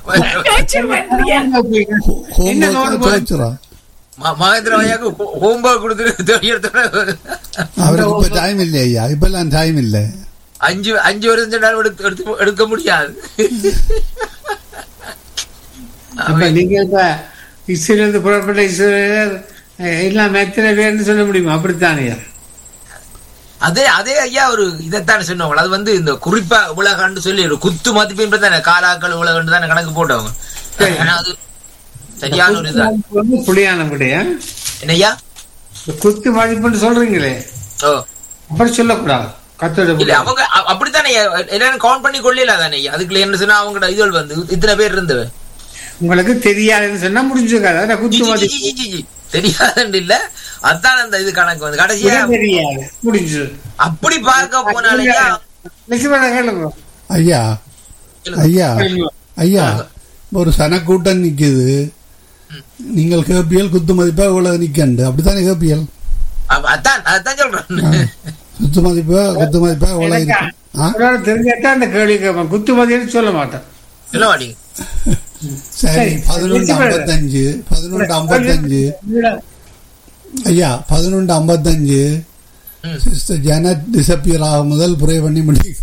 மகேந்திர ஐயாக்கு ஹோம்வொர்க் கொடுத்துட்டு அவருக்கு இப்ப டைம் இல்லை ஐயா, இப்ப எல்லாம் டைம் இல்ல. அஞ்சு அஞ்சு வருஷம் சொன்னாலும் எடுத்து எடுக்க முடியாது. நீங்க இப்ப இஸ்ரேல் புறப்பட்ட இஸ்ரேல் எல்லாம் எத்தனை பேர்னு சொல்ல முடியுமா? அப்படித்தானே அதே அதே ஐயா ஒரு இதைத்தானே சொன்னவங்க. அது வந்து இந்த குறிப்பா உலகன்னு சொல்லி ஒரு குத்து மதிப்பு தானே, காலாக்கள் உலகன்னு தானே கணக்கு போட்டவங்க. அது சரியான ஒரு இது புளியான விடையா என்னையா குத்து மதிப்புன்னு சொல்றீங்களே, அப்படி சொல்லக்கூடாது. இல்ல அவங்க அப்படித்தானே எல்லாரும் கவுண்ட் பண்ணி கொள்ளல தானே. அதுக்குள்ள என்ன சொன்னா அவங்க இதுகள் வந்து இத்தனை பேர் இருந்தவ உங்களுக்கு தெரியாதுன்னு சொன்னா முடிஞ்சுக்காத குத்து மதிப்பு தெரியாதுன்னு இல்ல. அதான் அந்த இது கணக்கு வந்து கடைசியா தெரியாது முடிஞ்சு. அப்படி பார்க்க போனாலையா ஐயா ஐயா ஐயா ஒரு சனக்கூட்டம் நிக்குது, நீங்கள் கேபிஎல் குத்து மதிப்பா இவ்வளவு நிக்கண்டு, அப்படித்தானே கேபிஎல்? அதான் அதான் சொல்றேன், குத்து மதிப்பா குத்து மதிப்பா இவ்வளவு இருக்கு தெரிஞ்சாதான் அந்த கேள்வி கேட்பேன். குத்து மதிப்பு சொல்ல மாட்டேன். சொல்ல மாட்டீங்க. சரி, பதினொன்று ஐம்பத்தஞ்சு பதினொன்று ஐம்பத்தஞ்சு ஐயா பதினொன்று ஐம்பத்தஞ்சு சிஸ்டர் ஜானட் டிசப்பியர் ஆக முதல் புரை பண்ணி முடியும்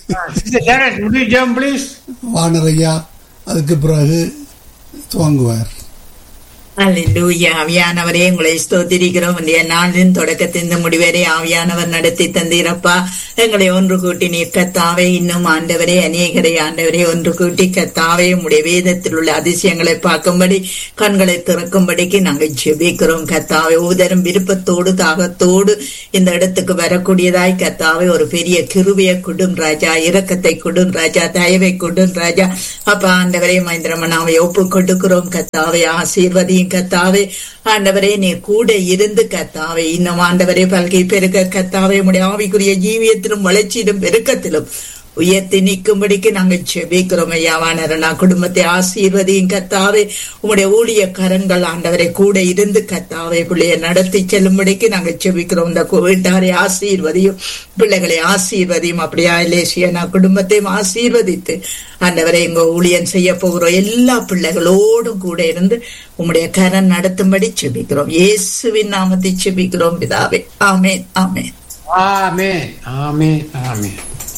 வானர் ஐயா. அதுக்கு பிறகு துவங்குவார். அல்லேலூயா. ஆவியானவரே உங்களை ஸ்தோத்திரிக்கிறோம். இன்றைய நாளின் தொடக்கத்தின் முடிவரை ஆவியானவர் நடத்தி தந்தீரப்பா. எங்களை ஒன்று கூட்டி நீர் கத்தாவே, இன்னும் ஆண்டவரே அநேகரை ஆண்டவரே ஒன்று கூட்டி கத்தாவே உடைய வேதத்தில் உள்ள அதிசயங்களை பார்க்கும்படி கண்களை திறக்கும்படிக்கு நாங்கள் ஜெபிக்கிறோம் கத்தாவே. ஒவ்வொருத்தரும் விருப்பத்தோடு தாகத்தோடு இந்த இடத்துக்கு வரக்கூடியதாய் கத்தாவே ஒரு பெரிய கிருபையை கொடும் ராஜா, இரக்கத்தை கொடும் ராஜா, தயவை கொடும் ராஜா. அப்பா ஆண்டவரே மகேந்திரமனாவை ஒப்பு கொடுக்கிறோம் கத்தாவே. ஆசீர்வதியும் கத்தாவே. ஆண்டவரே நீ கூட இருந்து கத்தாவே இன்னும் ஆண்டவரே பல்கை பெருக்க கத்தாவே உடைய ஆவிக்குரிய ஜீவியத்திலும் வளர்ச்சியிலும் பெருக்கத்திலும் உயர்த்தி நிற்கும்படிக்கு நாங்கள் செபிக்கிறோம் ஐயா. வானரனா குடும்பத்தை ஆசீர்வதியும் கத்தாவே. உங்களுடைய ஊழிய கரங்கள் ஆண்டவரை கூட இருந்து கத்தாவே பிள்ளைய நடத்தி செல்லும்படிக்கு நாங்கள் செபிக்கிறோம். இந்த வீட்டாரை ஆசீர்வதியும், பிள்ளைகளை ஆசீர்வதியும். அப்படியா லேசியனா குடும்பத்தையும் ஆசீர்வதித்து ஆண்டவரை எங்க ஊழியன் செய்ய போகிறோம் எல்லா பிள்ளைகளோடும் கூட இருந்து உங்களுடைய கரம் நடத்தும்படி செபிக்கிறோம். இயேசுவின் நாமத்தை செபிக்கிறோம் பிதாவே. ஆமேன் ஆமேன் ஆமேன் ஆமேன் ஆமேன்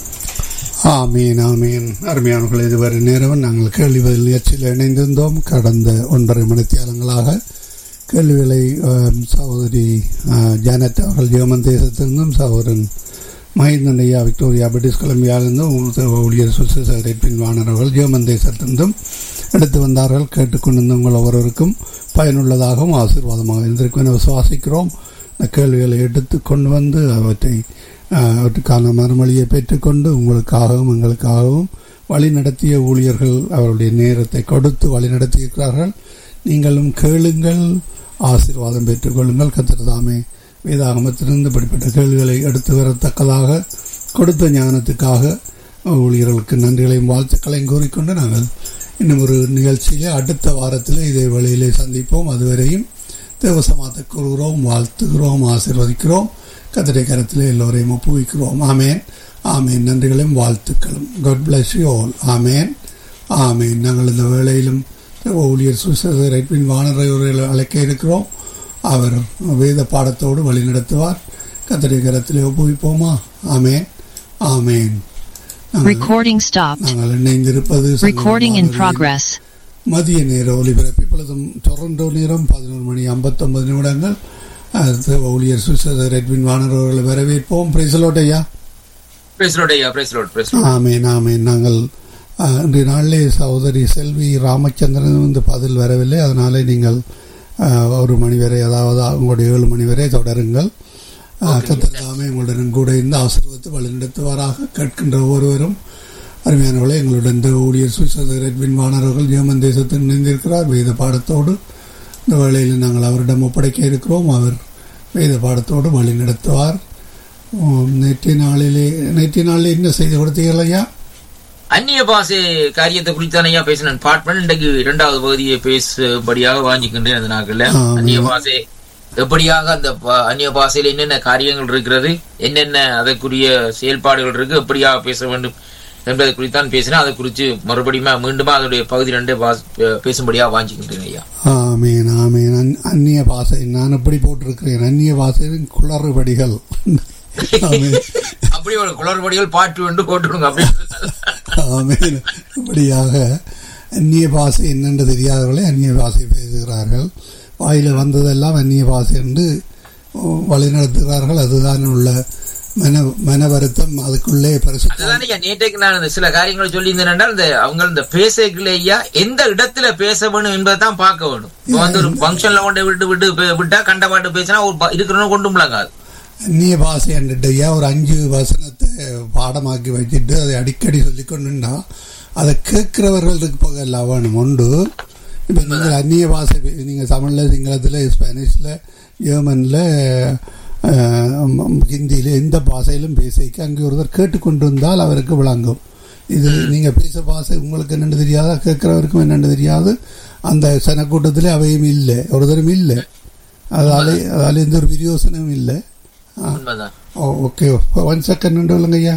ஆமீன் ஆமீன். அருமையானவர்கள், இதுவரை நேரம் நாங்கள் கேள்வி பதில் நிகழ்ச்சியில் இணைந்திருந்தோம். கடந்த ஒன்றரை மணித்தியாலங்களாக கேள்விகளை சகோதரி ஜானட் அவர்கள் ஜெர்மன் தேசத்திலிருந்தும், சகோதரன் மஹிந்தன் ஐயா விக்டோரியா பிரிட்டிஷ் கொலம்பியாவிலிருந்தும், ஊழியர் சுசேசரின் வானவர்கள் ஜெர்மன் தேசத்திலிருந்தும் எடுத்து வந்தார்கள். கேட்டுக்கொண்டிருந்த உங்கள் ஒவ்வொருவருக்கும் பயனுள்ளதாகவும் ஆசீர்வாதமாக இருந்திருக்கும் என விசுவாசிக்கிறோம். இந்த கேள்விகளை எடுத்து கொண்டு வந்து அவற்றை அவற்றுக்கான மறுமொழியை பெற்றுக்கொண்டு உங்களுக்காகவும் எங்களுக்காகவும் வழி நடத்திய ஊழியர்கள் அவருடைய நேரத்தை கொடுத்து வழி நடத்தியிருக்கிறார்கள். நீங்களும் கேளுங்கள், ஆசீர்வாதம் பெற்றுக்கொள்ளுங்கள். கர்த்தர் தாமே வேதாகமத்திலிருந்து இப்படிப்பட்ட கேள்விகளை எடுத்து வரத்தக்கதாக கொடுத்த ஞானத்துக்காக ஊழியர்களுக்கு நன்றிகளையும் வாழ்த்துக்களையும் கூறிக்கொண்டு நாங்கள் இன்னும் ஒரு நிகழ்ச்சியிலே அடுத்த வாரத்தில் இதே வழியிலே சந்திப்போம். அதுவரையும் தேவசமாத்தை கூறுகிறோம், வாழ்த்துகிறோம், ஆசீர்வதிக்கிறோம். கர்த்தருடைய கரத்திலே எல்லோரையும் ஒப்புவிக்கிறோம். ஆமேன், ஆமேன். நன்றிகளையும் வாழ்த்துக்களும். God bless you all. ஆமேன், ஆமேன். நாங்கள் இந்த வேளையிலும் ஊழியர் சுசேஷர் எட்வின் வானரை அழைக்க இருக்கிறோம். அவர் வேத பாடத்தோடு வழி நடத்துவார். கர்த்தருடைய கரத்திலே ஒப்புவிப்போமா? ஆமேன், ஆமேன். நாங்கள் இணைந்திருப்பது மதிய நேர ஒலிபரப்பு. இப்பொழுதும் டொரண்டோ நேரம் பதினோரு மணி ஐம்பத்தி ஒன்பது நிமிடங்கள். ஊழியர் சுசேஷர் எட்வின் வானர் அவர்களை வரவேற்போம். பிரைஸ் ஐயா. ஆமேன், ஆமேன். நாங்கள் இன்றைய நாளிலே சகோதரி செல்வி ராமச்சந்திரன் வந்து பதில் வரவில்லை. அதனாலே நீங்கள் ஒரு மணி வரை, அதாவது உங்களுடைய ஏழு மணி வரை தொடருங்கள். கர்த்தர் உங்களுடன் கூட இந்த ஆசீர்வாதத்தை வழிநடத்துவாராக. கேட்கின்ற ஒவ்வொருவரும் அருமையானவர்களே, எங்களுடன் இந்த ஊழியர் சுசேஷர் எட்வின் வானர்கள் ஜெர்மன் தேசத்தில் இணைந்திருக்கிறார். வேத பாடத்தோடு இந்த வேளையில் நாங்கள் அவரிடம் ஒப்படைக்க இருக்கிறோம். அவர் வேத பாடத்தோடு வழி நடத்துவார். நேற்றைய நாளிலே நேற்றைய நாளில் என்ன செய்து கொடுத்தீர்கள் ஐயா? அந்நிய பாசை காரியத்தை குறித்தான் ஐயா பேசினேன். பார்ட் பண்ண இன்றைக்கு இரண்டாவது பகுதியை பேசுபடியாக வாங்கிக்கின்றேன். அந்த நாட்கள்ல அந்நிய பாசை எப்படியாக அந்த அந்நிய பாசையில் என்னென்ன காரியங்கள் இருக்கிறது, என்னென்ன அதற்குரிய செயல்பாடுகள் இருக்கு, எப்படியாக பேச வேண்டும் என்பதை குறித்தான் பேசினேன். அதை குறித்து மறுபடியும் மீண்டுமா அதனுடைய பகுதி ரெண்டே பேசும்படியாக வாங்கிக்கின்றேன் ஐயா. ஆமேன், ஆமேன். அந்நிய பாசை நான் எப்படி போட்டிருக்கிறேன், அந்நிய பாசையின் குளறுபடிகள். அப்படி ஒரு குளறுபடிகள் பாட்டு வந்து போட்டுடுங்க. ஆமேன். இப்படியாக அந்நிய பாசை என்னென்று தெரியாதவர்களே அந்நிய பாசை பேசுகிறார்கள். வாயில வந்ததெல்லாம் அந்நிய பாசை என்று வழிநடத்துகிறார்கள். அதுதான் உள்ள மன மன வருத்தம். அதுக்குள்ளே நேற்றைக்கு நான் சில காரியங்களை சொல்லியிருந்தேன். இந்த அவங்க இந்த பேசையா எந்த இடத்துல பேச வேணும் என்பதை தான் பார்க்க வேணும். வந்து ஒரு பங்கன்ல கொண்டு விட்டு விட்டு விட்டா கண்ட பாட்டு பேசினா இருக்கிறவங்க கொண்டு முழங்காது. அந்நிய பாசை என்றையா ஒரு அஞ்சு வசனத்தை பாடமாக்கி வச்சுட்டு அதை அடிக்கடி சொல்லிக்கொண்டுண்டா அதை கேட்கிறவர்களுக்கு போகல வேணும் உண்டு. இப்போ நீங்கள் அந்நிய பாசை நீங்கள் தமிழில், சிங்களத்தில், ஸ்பானிஷில், ஜெர்மனில், ஹிந்தியில் எந்த பாஷையிலும் பேசிக்க அங்கே ஒருத்தர் கேட்டுக்கொண்டு இருந்தால் அவருக்கு விளங்கும். இது நீங்கள் பேச பாஷை உங்களுக்கு என்னென்னு தெரியாதா, கேட்குறவருக்கும் என்னென்னு தெரியாது. அந்த சனக்கூட்டத்திலே அவையும் இல்லை, ஒருத்தரும் இல்லை. அதாலே அதால எந்த ஒரு விரியோசனமும் இல்லை. ஓகே, ஒன் செகண்ட் உண்டு இல்லைங்க ஐயா.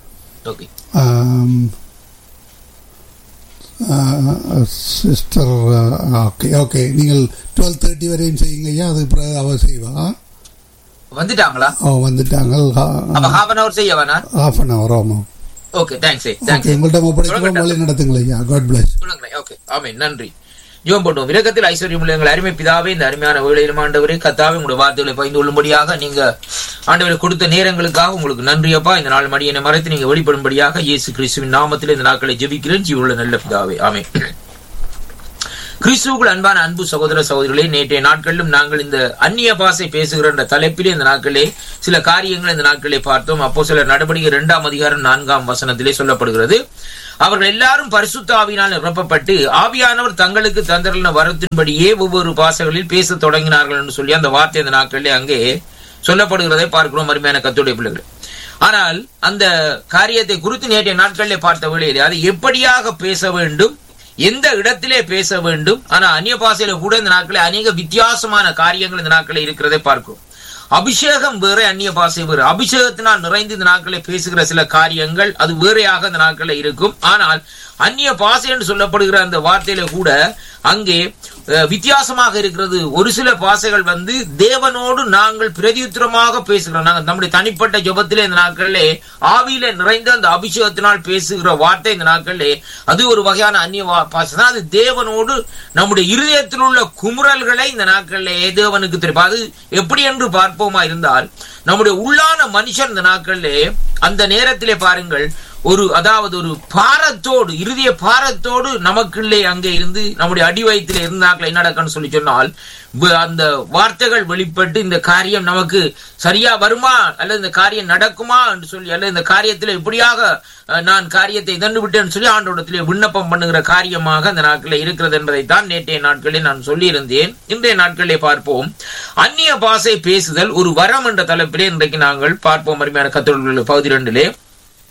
சிஸ்டர் ஓகே ஓகே நீங்கள் டுவெல் தேர்ட்டி வரையும் செய்யுங்க ஐயா. அதுக்கு பிறகு அவர் செய்வா. வந்துட்டாங்களா? ஓ வந்துட்டாங்க. ஹாஃப் அன் அவர் செய்யவா? Half an hour. ஆமாம். Okay, thanks. தேங்க்ஸ். உங்கள்ட்ட ஒப்படைக்கிறோம், வழி நடத்துங்களா ஐயா. God plus. ஓகே, ஆமென். நன்றி. ஜெபம் பண்ணுவோம். இரக்கத்தில் ஐஸ்வர்யம் உள்ள எங்கள் அருமை பிதாவே, இந்த அருமையான வேளையிலும் ஆண்டவரே கர்த்தாவே, உங்களுடைய வார்த்தைகளை பகிர்ந்து கொள்ளும்படியாக நீங்க ஆண்டவரை கொடுத்த நேரங்களுக்காக உங்களுக்கு நன்றியப்பா. இந்த நாள் மடியனை மறைத்து நீங்க வெளிப்படும்படியாக இயேசு கிறிஸ்துவின் நாமத்தில் இந்த நாட்களை ஜெபிக்கிறேன். ஜீவனுள்ள நல்ல பிதாவே, ஆமென். கிறிஸ்துவுக்குள் அன்பான அன்பு சகோதர சகோதரிகளே, நேற்றைய நாட்களிலும் நாங்கள் இந்த அந்நிய பாசை பேசுகிற என்ற தலைப்பிலே இந்த நாட்களே சில காரியங்களை இந்த நாட்களே பார்த்தோம். அப்போ சில நடவடிக்கை இரண்டாம் அதிகாரம் நான்காம் வசனத்திலே சொல்லப்படுகிறது, அவர்கள் எல்லாரும் பரிசுத்த ஆவியினால் நிரப்பப்பட்டு ஆவியானவர் தங்களுக்கு தந்தரின வரத்தின்படியே ஒவ்வொரு பாசைகளில் பேச தொடங்கினார்கள் என்று சொல்லி அந்த வார்த்தை இந்த நாட்களிலே அங்கே சொல்லப்படுகிறதை பார்க்கிறோம். அருமையான கர்த்தருடைய பிள்ளைகள், ஆனால் அந்த காரியத்தை குறித்து நேற்றைய நாட்களிலே பார்த்த வேளையிலே அதை எப்படியாக பேச வேண்டும், எந்த இடத்திலே பேச வேண்டும். ஆனா அந்நிய பாசையில கூட இந்த நாட்களே அநேக வித்தியாசமான காரியங்கள் இந்த நாட்களே இருக்கிறதை பார்க்கிறோம். அபிஷேகம் வேற, அந்நிய பாசை வேறு. அபிஷேகத்தினால் நிறைந்து இந்த நாட்களை பேசுகிற சில காரியங்கள் அது வேறையாக இந்த நாட்களை இருக்கும். ஆனால் அந்நிய பாசை என்று சொல்லப்படுகிற அந்த வார்த்தையில கூட அங்கே வித்தியாசமாக இருக்கிறது. ஒரு சில பாசைகள் வந்து தேவனோடு நாங்கள் பிரதியுத்தரமாக பேசுகிறோம். நாங்கள் நம்முடைய தனிப்பட்ட ஜெபத்திலே இந்த நாட்களிலே ஆவியில நிறைந்த அந்த அபிஷேகத்தினால் பேசுகிற வார்த்தை இந்த நாட்களிலே அது ஒரு வகையான அந்நிய பாசை தான். அது தேவனோடு நம்முடைய இருதயத்தில் உள்ள குமுறல்களை இந்த நாட்களிலே தேவனுக்கு தெரியும். அது எப்படி என்று பார்ப்போமா இருந்தால், நம்முடைய உள்ளான மனுஷன் இந்த நாட்களிலே அந்த நேரத்திலே பாருங்கள், ஒரு அதாவது ஒரு பாரத்தோடு, இறுதிய பாரத்தோடு நமக்குள்ளே அங்கே இருந்து நம்முடைய அடி வயிற்றிலே இருந்தாக்கள் என்ன நடக்கணும்னு சொல்லி சொன்னால், அந்த வார்த்தைகள் வெளிப்பட்டு இந்த காரியம் நமக்கு சரியா வருமா அல்லது இந்த காரியம் நடக்குமா என்று சொல்லி, அல்லது இந்த காரியத்தில் எப்படியாக நான் காரியத்தை இதண்டு விட்டேன்னு சொல்லி ஆண்டோடத்திலே விண்ணப்பம் பண்ணுகிற காரியமாக அந்த நாட்களில் இருக்கிறது என்பதைத்தான் நேற்றைய நாட்களில் நான் சொல்லியிருந்தேன். இன்றைய நாட்களிலே பார்ப்போம், அந்நிய பாசை பேசுதல் ஒரு வரம் என்ற தலைப்பிலே இன்றைக்கு நாங்கள் பார்ப்போம். அருமையான கர்த்தருடைய பகுதி ரெண்டிலே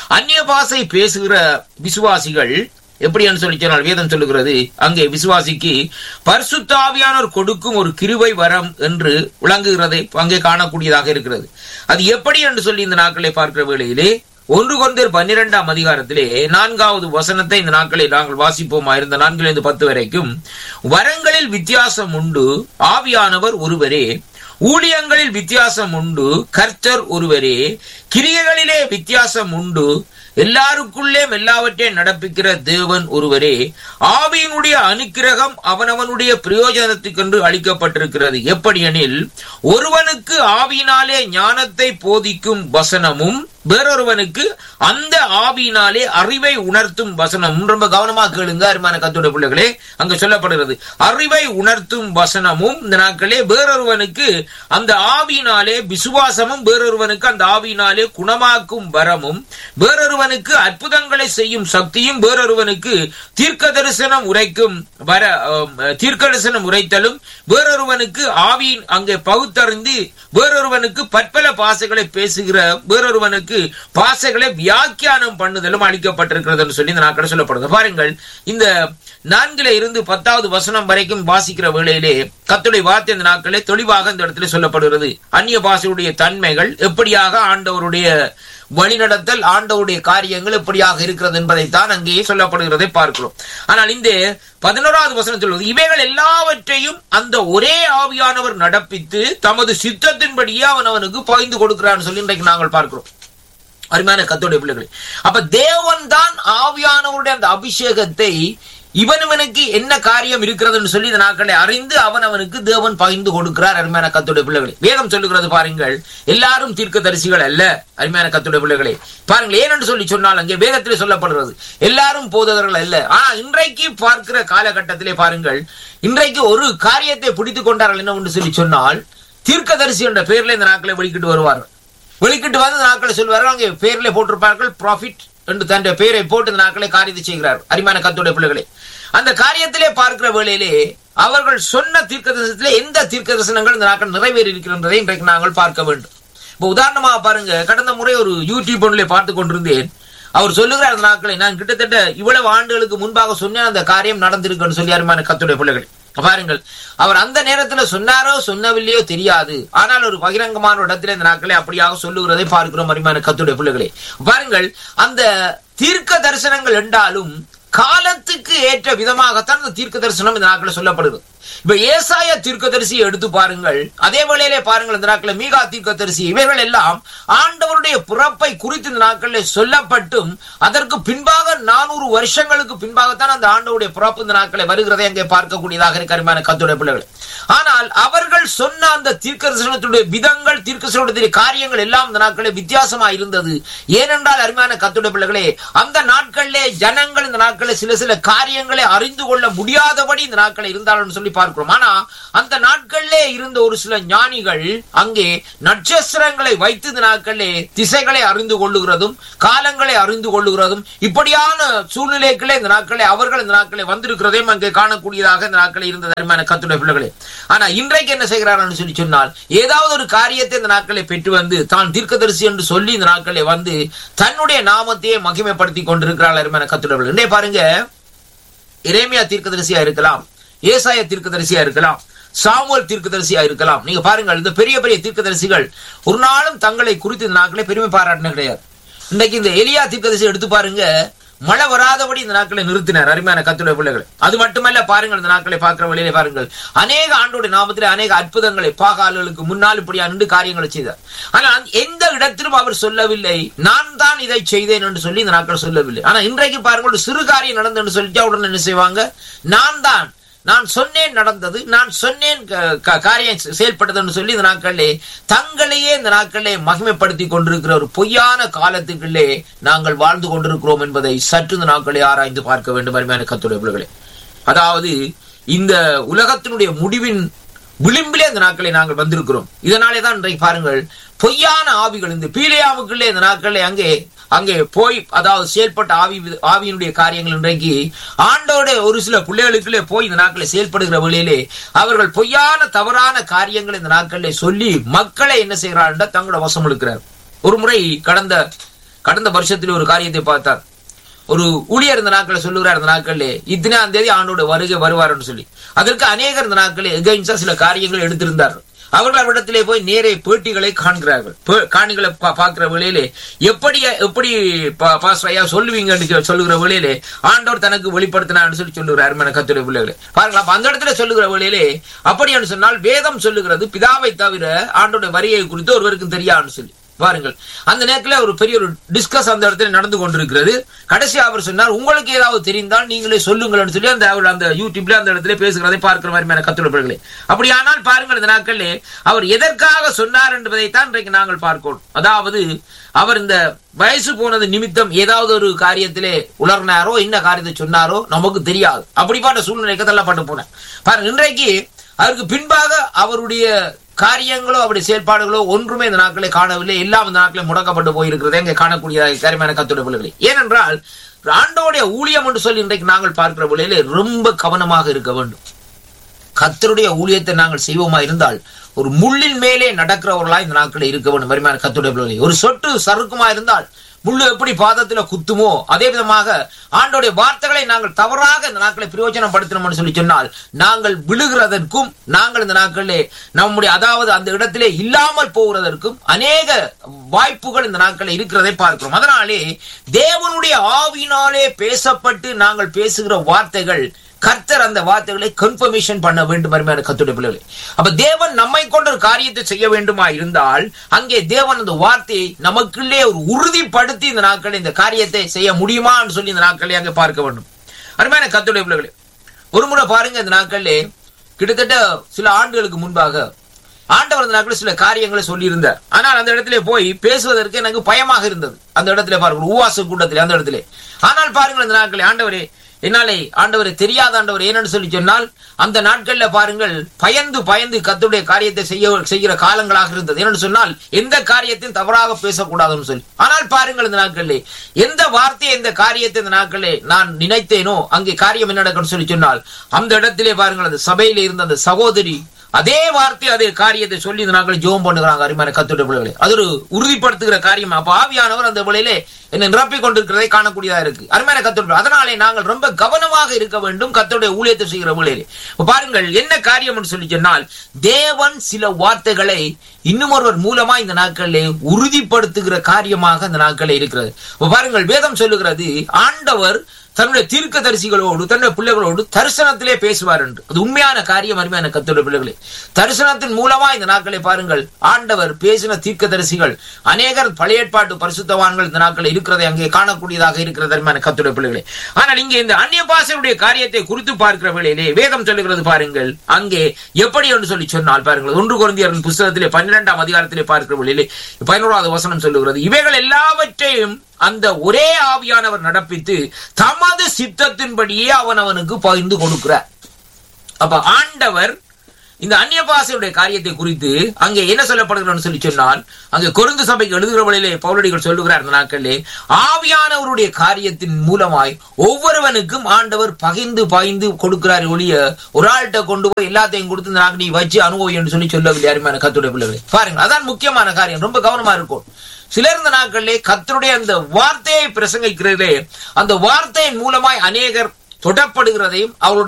அந்நிய பாஷை பேசுகிற விசுவாசிகள் எப்படி என்று சொல்லி சொன்னால் வேதம் சொல்லுகிறது, அங்கே விசுவாசிக்கு பரிசுத்த ஆவியானவர் கொடுக்கும் ஒரு கிருபை வரம் என்று விளங்குகிறதை அங்கே காணக்கூடியதாக இருக்கிறது. அது எப்படி என்று சொல்லி இந்த நாட்களை பார்க்கிற வேளையிலே ஒன்று கொரிந்தியர் பன்னிரெண்டாம் அதிகாரத்திலே நான்காவது வசனத்தை இந்த நாட்களை நாங்கள் வாசிப்போமா இருந்த நான்கிலிருந்து பத்து வரைக்கும், வரங்களில் வித்தியாசம் உண்டு, ஆவியானவர் ஒருவரே, ஊழியங்களில் வித்தியாசம் உண்டு, கர்த்தர் ஒருவரே, கிரியைகளிலே வித்தியாசம் உண்டு, எல்லாருக்குள்ளே எல்லாவற்றையும் நடப்பிக்கிற தேவன் ஒருவரே, ஆவியினுடைய அனுக்கிரகம் அவனவனுடைய பிரயோஜனத்துக்கென்று அளிக்கப்பட்டிருக்கிறது. எப்படி எனில், ஒருவனுக்கு ஆவியினாலே ஞானத்தை போதிக்கும் வசனமும் வேறொருவனுக்கு அந்த ஆவியினாலே அறிவை உணர்த்தும் வசனம். ரொம்ப கவனமாக கேளுங்க அருமையான கர்த்தருடைய பிள்ளைகளே, அங்கு சொல்லப்படுகிறது அறிவை உணர்த்தும் வசனமும் இந்த நாட்களே, வேறொருவனுக்கு அந்த ஆவியினாலே விசுவாசமும், வேறொருவனுக்கு அந்த ஆவியினாலே குணமாக்கும் வரமும், வேறொருவனுக்கு அற்புதங்களை செய்யும் சக்தியும், வேறொருவனுக்கு தீர்க்க தரிசனம் உரைக்கும் வர தீர்க்க தரிசனம் உரைத்தலும், வேறொருவனுக்கு ஆவியின் அங்கே பகுத்தறிந்து, வேறொருவனுக்கு பற்பல பாசைகளை பேசுகிற, வேறொருவனுக்கு பாசைகளை வியாக்கியானம் பண்ணுதலும் அளிக்கப்பட்டிருக்கிறது என்று சொல்லி இந்த நாட்கள் சொல்லப்படுது. பாருங்கள், இந்த நான்கில இருந்து பத்தாவது வசனம் வரைக்கும் வாசிக்கிற வேளையிலே கர்த்தருடைய வார்த்தை இந்த நாட்களே தெளிவாக இந்த இடத்துல சொல்லப்படுகிறது. அந்நிய பாஷையுடைய தன்மைகள் எப்படியாக, ஆண்டவருடைய வழிநடத்தல், ஆண்டவருடைய காரியங்கள் எப்படியாக இருக்கிறது என்பதைத்தான் அங்கே சொல்லப்படுகிறதை பார்க்கிறோம். ஆனால் இந்த பதினோராவது வசனம் சொல்வது, இவைகள் எல்லாவற்றையும் அந்த ஒரே ஆவியானவர் நடப்பித்து தமது சித்தத்தின்படியே அவன் அவனுக்கு பகிர்ந்து கொடுக்கிறான்னு சொல்லி இன்றைக்கு நாங்கள் பார்க்கிறோம். அருமையான கர்த்தருடைய பிள்ளைகளே, அப்ப தேவன் தான் ஆவியானவருடைய அந்த அபிஷேகத்தை இவனுவனுக்கு என்ன காரியம் இருக்கிறது சொல்லி இந்த நாட்களை அறிந்து அவன் அவனுக்கு தேவன் பகிர்ந்து கொடுக்கிறார். அருமையான கர்த்தருடைய பிள்ளைகளே, வேதம் சொல்லுகிறது பாருங்கள், எல்லாரும் தீர்க்கதரிசிகள் அல்ல. அருமையான கர்த்தருடைய பிள்ளைகளே பாருங்கள், ஏனென்று சொல்லி சொன்னால் அங்கே வேதத்திலே சொல்லப்படுகிறது எல்லாரும் போதகர்கள் அல்ல. ஆனா இன்றைக்கு பார்க்கிற காலகட்டத்திலே பாருங்கள், இன்றைக்கு ஒரு காரியத்தை பிடித்துக் கொண்டார்கள் என்ன சொல்லி சொன்னால், தீர்க்கதரிசி என்ற பெயர்ல இந்த நாட்களை வெளிக்கிட்டு வருவார்கள். வெளிக்கிட்டு வந்து இந்த நாட்களை சொல்வார்கள், அங்கே பெயர்ல போட்டிருப்பார்கள் ப்ராஃபிட் என்று தன் பெயரை போட்டு இந்த நாட்களை காரியத்தை செய்கிறார். அருமையான கர்த்தருடைய பிள்ளைகளே, அந்த காரியத்திலே பார்க்கிற வேளையிலே அவர்கள் சொன்ன தீர்க்க தரிசனத்திலே எந்த தீர்க்க தரிசனங்கள் இந்த நாட்கள் நிறைவேறி இருக்கின்றதை இன்றைக்கு நாங்கள் பார்க்க வேண்டும். இப்ப உதாரணமாக பாருங்க, கடந்த முறை ஒரு யூடியூப் ஒன்றிலே பார்த்து கொண்டிருந்தேன். அவர் சொல்லுகிறார் அந்த நாட்களை, நான் கிட்டத்தட்ட இவ்வளவு ஆண்டுகளுக்கு முன்பாக சொன்ன அந்த காரியம் நடந்திருக்குன்னு சொல்லி. அருமையான கர்த்தருடைய பிள்ளைகளே பாருங்கள், அவர் அந்த நேரத்தில் சொன்னாரோ சொன்னவில்லையோ தெரியாது, ஆனால் ஒரு பகிரங்கமான இடத்துல இந்த நாட்களை அப்படியாக சொல்லுகிறதை பார்க்கிறோம். அருமையான கர்த்தருடைய பிள்ளைகளே பாருங்கள், அந்த தீர்க்க தரிசனங்கள் என்றாலும் காலத்துக்கு ஏற்ற விதமாகத்தான் அந்த தீர்க்க தரிசனம் இந்த நாட்களில் சொல்லப்படுகிறது. இப்ப ஏசாயா தீர்க்கதரிசியை எடுத்து பாருங்கள், அதே வேளையிலே பாருங்கள் இந்த நாட்களில் மீகா தீர்க்கதரிசி, இவைகள் எல்லாம் ஆண்டவருடைய பிறப்பை குறித்து இந்த நாட்களில் சொல்லப்பட்டும் அதற்கு பின்பாக நானூறு வருஷங்களுக்கு பின்பாகத்தான் அந்த ஆண்டவருடைய பிறப்பு இந்த நாட்களை வருகிறதை அங்கே பார்க்கக்கூடியதாக இருக்க. அருமையான கர்த்தருடைய பிள்ளைகள், ஆனால் அவர்கள் சொன்ன அந்த தீர்க்கதரிசனத்துடைய விதங்கள், தீர்க்கதரிசனத்துடைய காரியங்கள் எல்லாம் இந்த நாட்களில் வித்தியாசமா இருந்தது. ஏனென்றால் அருமையான கர்த்தருடைய பிள்ளைகளே, அந்த நாட்களிலே ஜனங்கள் இந்த நாட்களில் சில சில காரியங்களை அறிந்து கொள்ள முடியாதபடி இந்த நாட்களை இருந்தாலும் சொல்லி பார்க்கிறோம். ஆனா அந்த நாட்களிலே இருந்த ஒரு சில ஞானிகள் அங்கே நட்சத்திரங்களை வைத்து இந்த நாட்களிலே திசைகளை அறிந்து கொள்ளுகிறதும் காலங்களை அறிந்து கொள்ளுகிறதும் இப்படியான சூழ்நிலைகளே இந்த நாட்களே அவர்கள் இந்த நாட்களை வந்திருக்கிறதையும் அங்கே காணக்கூடியதாக இந்த நாட்களை இருந்தது. அருமையான கர்த்தருடைய பிள்ளைகளே, ஆனா இன்றைக்கு என்ன செய்கிறார்கள் சொல்லி சொன்னால், ஏதாவது ஒரு காரியத்தை இந்த நாட்களை பெற்று வந்து தான் தீர்க்கதரிசி என்று சொல்லி இந்த நாட்களை வந்து தன்னுடைய நாமத்தையே மகிமைப்படுத்தி கொண்டிருக்கிறார்கள். அருமையான கர்த்தருடைய பிள்ளைகளே, இன்றைய பாருங்க, எரேமியா தீர்க்கதரிசியா இருக்கலாம், ஏசாயா தீர்க்கதரிசியா இருக்கலாம், சாமுவேல் தீர்க்கதரிசியா இருக்கலாம். நீங்க பாருங்கள், இந்த பெரிய பெரிய தீர்க்கதரிசிகள் ஒரு நாளும் தங்களை குறித்து இந்த நாட்களை பெருமை பாராட்டின கிடையாது. இன்றைக்கு இந்த எலியா தீர்க்கதரிசி எடுத்து பாருங்க, மழை வராதபடி இந்த நாட்களை நிறுத்தினார். அருமையான கர்த்தருடைய பிள்ளைகள், அது மட்டுமல்ல பாருங்கள், இந்த நாட்களை பார்க்கிற வழியிலே பாருங்கள், அநேக ஆண்டோடைய நாமத்திலே அநேக அற்புதங்களை பாகால்களுக்கு முன்னால் இப்படி அன்று காரியங்களை செய்தார். ஆனால் எந்த இடத்திலும் அவர் சொல்லவில்லை நான் தான் இதை செய்தேன் என்று சொல்லி இந்த நாட்கள் சொல்லவில்லை. ஆனா இன்றைக்கு பாருங்கள், ஒரு சிறு காரியம் நடந்து சொல்லிட்டு உடனே என்ன செய்வாங்க, நான் தான் நான் சொன்னேன் நடந்தது, நான் சொன்னேன் காரியம் செயல்பட்டதுன்னு சொல்லி இந்த நாட்களிலே தங்களையே இந்த நாட்களிலே மகிமைப்படுத்தி கொண்டிருக்கிற ஒரு பொய்யான காலத்துக்குள்ளே நாங்கள் வாழ்ந்து கொண்டிருக்கிறோம் என்பதை சற்று இந்த நாட்களை ஆராய்ந்து பார்க்க வேண்டும். அருமையான கர்த்தருடைய பிள்ளைகளே, அதாவது இந்த உலகத்தினுடைய முடிவின் விளிம்பிலே இந்த நாட்களை நாங்கள் வந்திருக்கிறோம். இதனாலே தான் இன்றைக்கு பாருங்கள், பொய்யான ஆவிகள் இந்த பீலியாவுக்குள்ளே இந்த நாட்களை அங்கே அங்கே போய் அதாவது செயல்பட்ட ஆவி ஆவியினுடைய காரியங்கள் இன்றைக்கு ஆண்டோட ஒரு சில பிள்ளைகளுக்குள்ளே போய் இந்த நாட்களை செயல்படுகிற வழியிலே அவர்கள் பொய்யான தவறான காரியங்களை இந்த நாட்களிலே சொல்லி மக்களை என்ன செய்கிறார்கள் தங்களோட வசம் இழுக்கிறார். ஒரு முறை கடந்த கடந்த வருஷத்துல ஒரு காரியத்தை பார்த்தார். ஒரு ஊழியர் இந்த நாட்களை சொல்லுகிறார், இந்த நாட்களே இத்தனாம் தேதி ஆண்டோட வருகை வருவார்னு சொல்லி. அதற்கு அநேகர் இந்த நாட்களே எகெயின்ஸ்டா சில காரியங்கள் எடுத்திருந்தார்கள். அவர்கள் அவரிடத்திலே போய் நேரே பேட்டிகளை காண்கிறார்கள். காணிகளை பார்க்கிற வேளையிலே எப்படி எப்படி பாஸ்ரையா சொல்லுவீங்கன்னு சொல்லுகிற வேளையிலே ஆண்டவர் தனக்கு வெளிப்படுத்தினான்னு சொல்லி சொல்லுகிறார். கர்த்தருடைய பிள்ளைகளே பாருங்களா, அந்த இடத்துல சொல்லுகிற வேளையிலே அப்படி சொன்னால் வேதம் சொல்லுகிறது பிதாவை தவிர ஆண்டோட வரியை குறித்து ஒருவருக்கும் தெரியாதுன்னு சொல்லி. பாருங்கள், அந்த நேரத்தில் ஒரு பெரிய ஒரு டிஸ்கஸ் அந்த இடத்துல நடந்து கொண்டிருக்கிறது. கடைசி அவர் சொன்னார், உங்களுக்கு ஏதாவது தெரிந்தால் நீங்களே சொல்லுங்கள்னு சொல்லி அந்த அவர் அந்த யூடியூப்ல அந்த இடத்துல பேசுகிறதை பார்க்கிற மாதிரி கத்துள்ளவர்களே. அப்படியானால் பாருங்கள், இந்த நாட்களிலே அவர் எதற்காக சொன்னார் என்பதைத்தான் இன்றைக்கு நாங்கள் பார்க்கணும். அதாவது அவர் இந்த வயசு போனது நிமித்தம் ஏதாவது ஒரு காரியத்திலே உலர்னாரோ என்ன காரியத்தை சொன்னாரோ நமக்கு தெரியாது. அப்படிப்பட்ட சூழ்நிலைக்கு தள்ளப்பட்டு போனேன். பாருங்க, இன்றைக்கு அதற்கு பின்பாக அவருடைய காரியங்களோ அவருடைய செயல்பாடுகளோ ஒன்றுமே இந்த நாட்களை காணவில்லை. எல்லாம் இந்த நாட்களை முடக்கப்பட்டு போயிருக்கிறதே இங்கே காணக்கூடியதாக கருமையான கர்த்தருடைய பிள்ளைகளே. ஏனென்றால் ஆண்டவருடைய ஊழியம் என்று சொல்லி இன்றைக்கு நாங்கள் பார்க்கிற வேளையிலே ரொம்ப கவனமாக இருக்க வேண்டும். கர்த்தருடைய ஊழியத்தை நாங்கள் செய்வோமா இருந்தால் ஒரு முள்ளின் மேலே நடக்கிறவர்களா இந்த நாட்களில் இருக்க வேண்டும். கருமையான கர்த்தருடைய பிள்ளைகளே, ஒரு சொட்டு சறுக்குமா இருந்தால் முள்ளு எப்படி பாதத்துல குத்துமோ அதே விதமாக ஆண்டோடைய வார்த்தைகளை நாங்கள் தவறாக இந்த நாட்களை பிரயோஜனப்படுத்தணும்னு சொல்லி சொன்னால் நாங்கள் விழுகிறதற்கும் நாங்கள் இந்த நாட்களிலே நம்முடைய அதாவது அந்த இடத்திலே இல்லாமல் போகிறதற்கும் அநேக வாய்ப்புகள் இந்த நாட்களில் இருக்கிறதை பார்க்கிறோம். அதனாலே தேவனுடைய ஆவியினாலே பேசப்பட்டு நாங்கள் பேசுகிற வார்த்தைகள் கர்த்தர் அந்த வார்த்தைகளை கன்ஃபர்மேஷன் பண்ண வேண்டும். கர்த்தருடைய பிள்ளைகளே, அப்ப தேவன் நம்மை கொண்ட ஒரு காரியத்தை செய்ய வேண்டுமா இருந்தால் அங்கே தேவன் அந்த வார்த்தையை நமக்குள்ளே ஒரு உறுதிப்படுத்தி இந்த நாட்களில் இந்த காரியத்தை செய்ய முடியுமான்னு சொல்லி இந்த நாட்களை அங்கே பார்க்க வேண்டும். அருமையான கர்த்தருடைய பிள்ளைகளே, ஒரு முறை பாருங்க, இந்த நாட்களிலே கிட்டத்தட்ட சில ஆண்டுகளுக்கு முன்பாக ஆண்டவர் இந்த நாட்களில் சில காரியங்களை சொல்லி இருந்தார். ஆனால் அந்த இடத்துல போய் பேசுவதற்கு எனக்கு பயமாக இருந்தது. அந்த இடத்துல பாருங்க, உவாச கூட்டத்தில் அந்த இடத்துல. ஆனால் பாருங்கள், இந்த நாட்களில் ஆண்டவரே என்னாலே ஆண்டவரை தெரியாத ஆண்டவர் ஏன்னு சொல்லி சொன்னால் அந்த நாட்கள்ல பாருங்கள் பயந்து பயந்து கர்த்தருடைய காரியத்தை செய்ய செய்கிற காலங்களாக இருந்தது. என்னன்னு சொன்னால் எந்த காரியத்தையும் தவறாக பேசக்கூடாதுன்னு சொல்லி. ஆனால் பாருங்கள், இந்த நாட்களிலே எந்த வார்த்தையை எந்த காரியத்தை இந்த நாட்களிலே நான் நினைத்தேனோ அங்கே காரியம் என்ன நடக்கும்னு சொல்லி சொன்னால் அந்த இடத்திலே பாருங்கள் அந்த சபையில இருந்த அந்த சகோதரி அதே வார்த்தை அதே காரியத்தை சொல்லி இந்த நாட்களை ஜெபம் பண்ணுகிறாங்க. அருமையான கர்த்தருடைய பிள்ளைகளே, அது ஒரு உறுதிப்படுத்துகிற காரியம். அப்ப ஆவியானவர் அந்த வேளையிலே என்னை நிரப்பிக் கொண்டிருக்கிறதை காணக்கூடியதா இருக்கு. அருமையான கர்த்தருடைய, அதனாலே நாங்கள் ரொம்ப கவனமாக இருக்க வேண்டும் கர்த்தருடைய ஊழியத்தை செய்கிற வேளையிலே. பாருங்கள் என்ன காரியம் என்று சொல்லி சொன்னால் தேவன் சில வார்த்தைகளை இன்னும் ஒருவர் மூலமா இந்த நாட்களிலே உறுதிப்படுத்துகிற காரியமாக இந்த நாட்களில் இருக்கிறது. பாருங்கள், வேதம் சொல்லுகிறது ஆண்டவர் தன்னுடைய தீர்க்கதரிசிகளோடு தன்னுடைய பிள்ளைகளோடு தரிசனத்திலே பேசுவார் என்று. அது உண்மையான காரியம். அருமையான கர்த்தருடைய பிள்ளைகளே, தரிசனத்தின் மூலமா இந்த நாட்களை பாருங்கள் ஆண்டவர் பேசின தீர்க்கதரிசிகள் அநேகர் பழைய ஏற்பாட்டு பரிசுத்தவான்கள் இந்த நாட்கள் இருக்கிறதை அங்கே காணக்கூடியதாக இருக்கிறது. அருமையான கர்த்தருடைய பிள்ளைகளே, ஆனால் இங்கே இந்த அந்நிய பாஷையுடைய காரியத்தை குறித்து பார்க்கிற வேளையிலே வேதம் சொல்லுகிறது பாருங்கள் அங்கே எப்படி என்று சொல்லி சொன்னால் பாருங்கள் ஒன்று கொரிந்தியர் புத்தகத்திலே பன்னிரெண்டாம் அதிகாரத்திலே பார்க்கிற வேளையிலே பதினோராவது வசனம் சொல்லுகிறது, இவைகள் எல்லாவற்றையும் அந்த ஒரே ஆவியானவர் நடப்பித்து தமது சித்தத்தின்படியே அவன் அவனுக்கு பகிர்ந்து கொடுக்கிறார். அப்ப ஆண்டவர் இந்த அந்நிய பாஷையுடைய காரியத்தை குறித்து அங்கே என்ன சொல்லப்படுகிறன்னு சொல்லி சொன்னால் அங்கே கொரிந்து சபைக்கு எழுதுகிற வழியிலே பவுலடிகள் சொல்லுகிறார் இந்த நாட்களிலே ஆவியானவருடைய காரியத்தின் மூலமாய் ஒவ்வொருவனுக்கும் ஆண்டவர் பகிர்ந்து பகிர்ந்து கொடுக்கிறார் ஒழிய ஒரு ஆள்கிட்ட கொண்டு போய் எல்லாத்தையும் கொடுத்து இந்த நாட்கள் நீ வச்சு அனுபவி என்று சொல்லி சொல்லவில்லை. யாருமான கர்த்தருடைய பிள்ளைகளே, பாருங்க அதான் முக்கியமான காரியம். ரொம்ப கவனமா இருக்கும். சிலர் இந்த நாட்களிலே கர்த்தருடைய அந்த வார்த்தையை பிரசங்கிக்கிறதே அந்த வார்த்தையின் மூலமாய் அநேகர் தொடப்படுகிறதையும் அவருடைய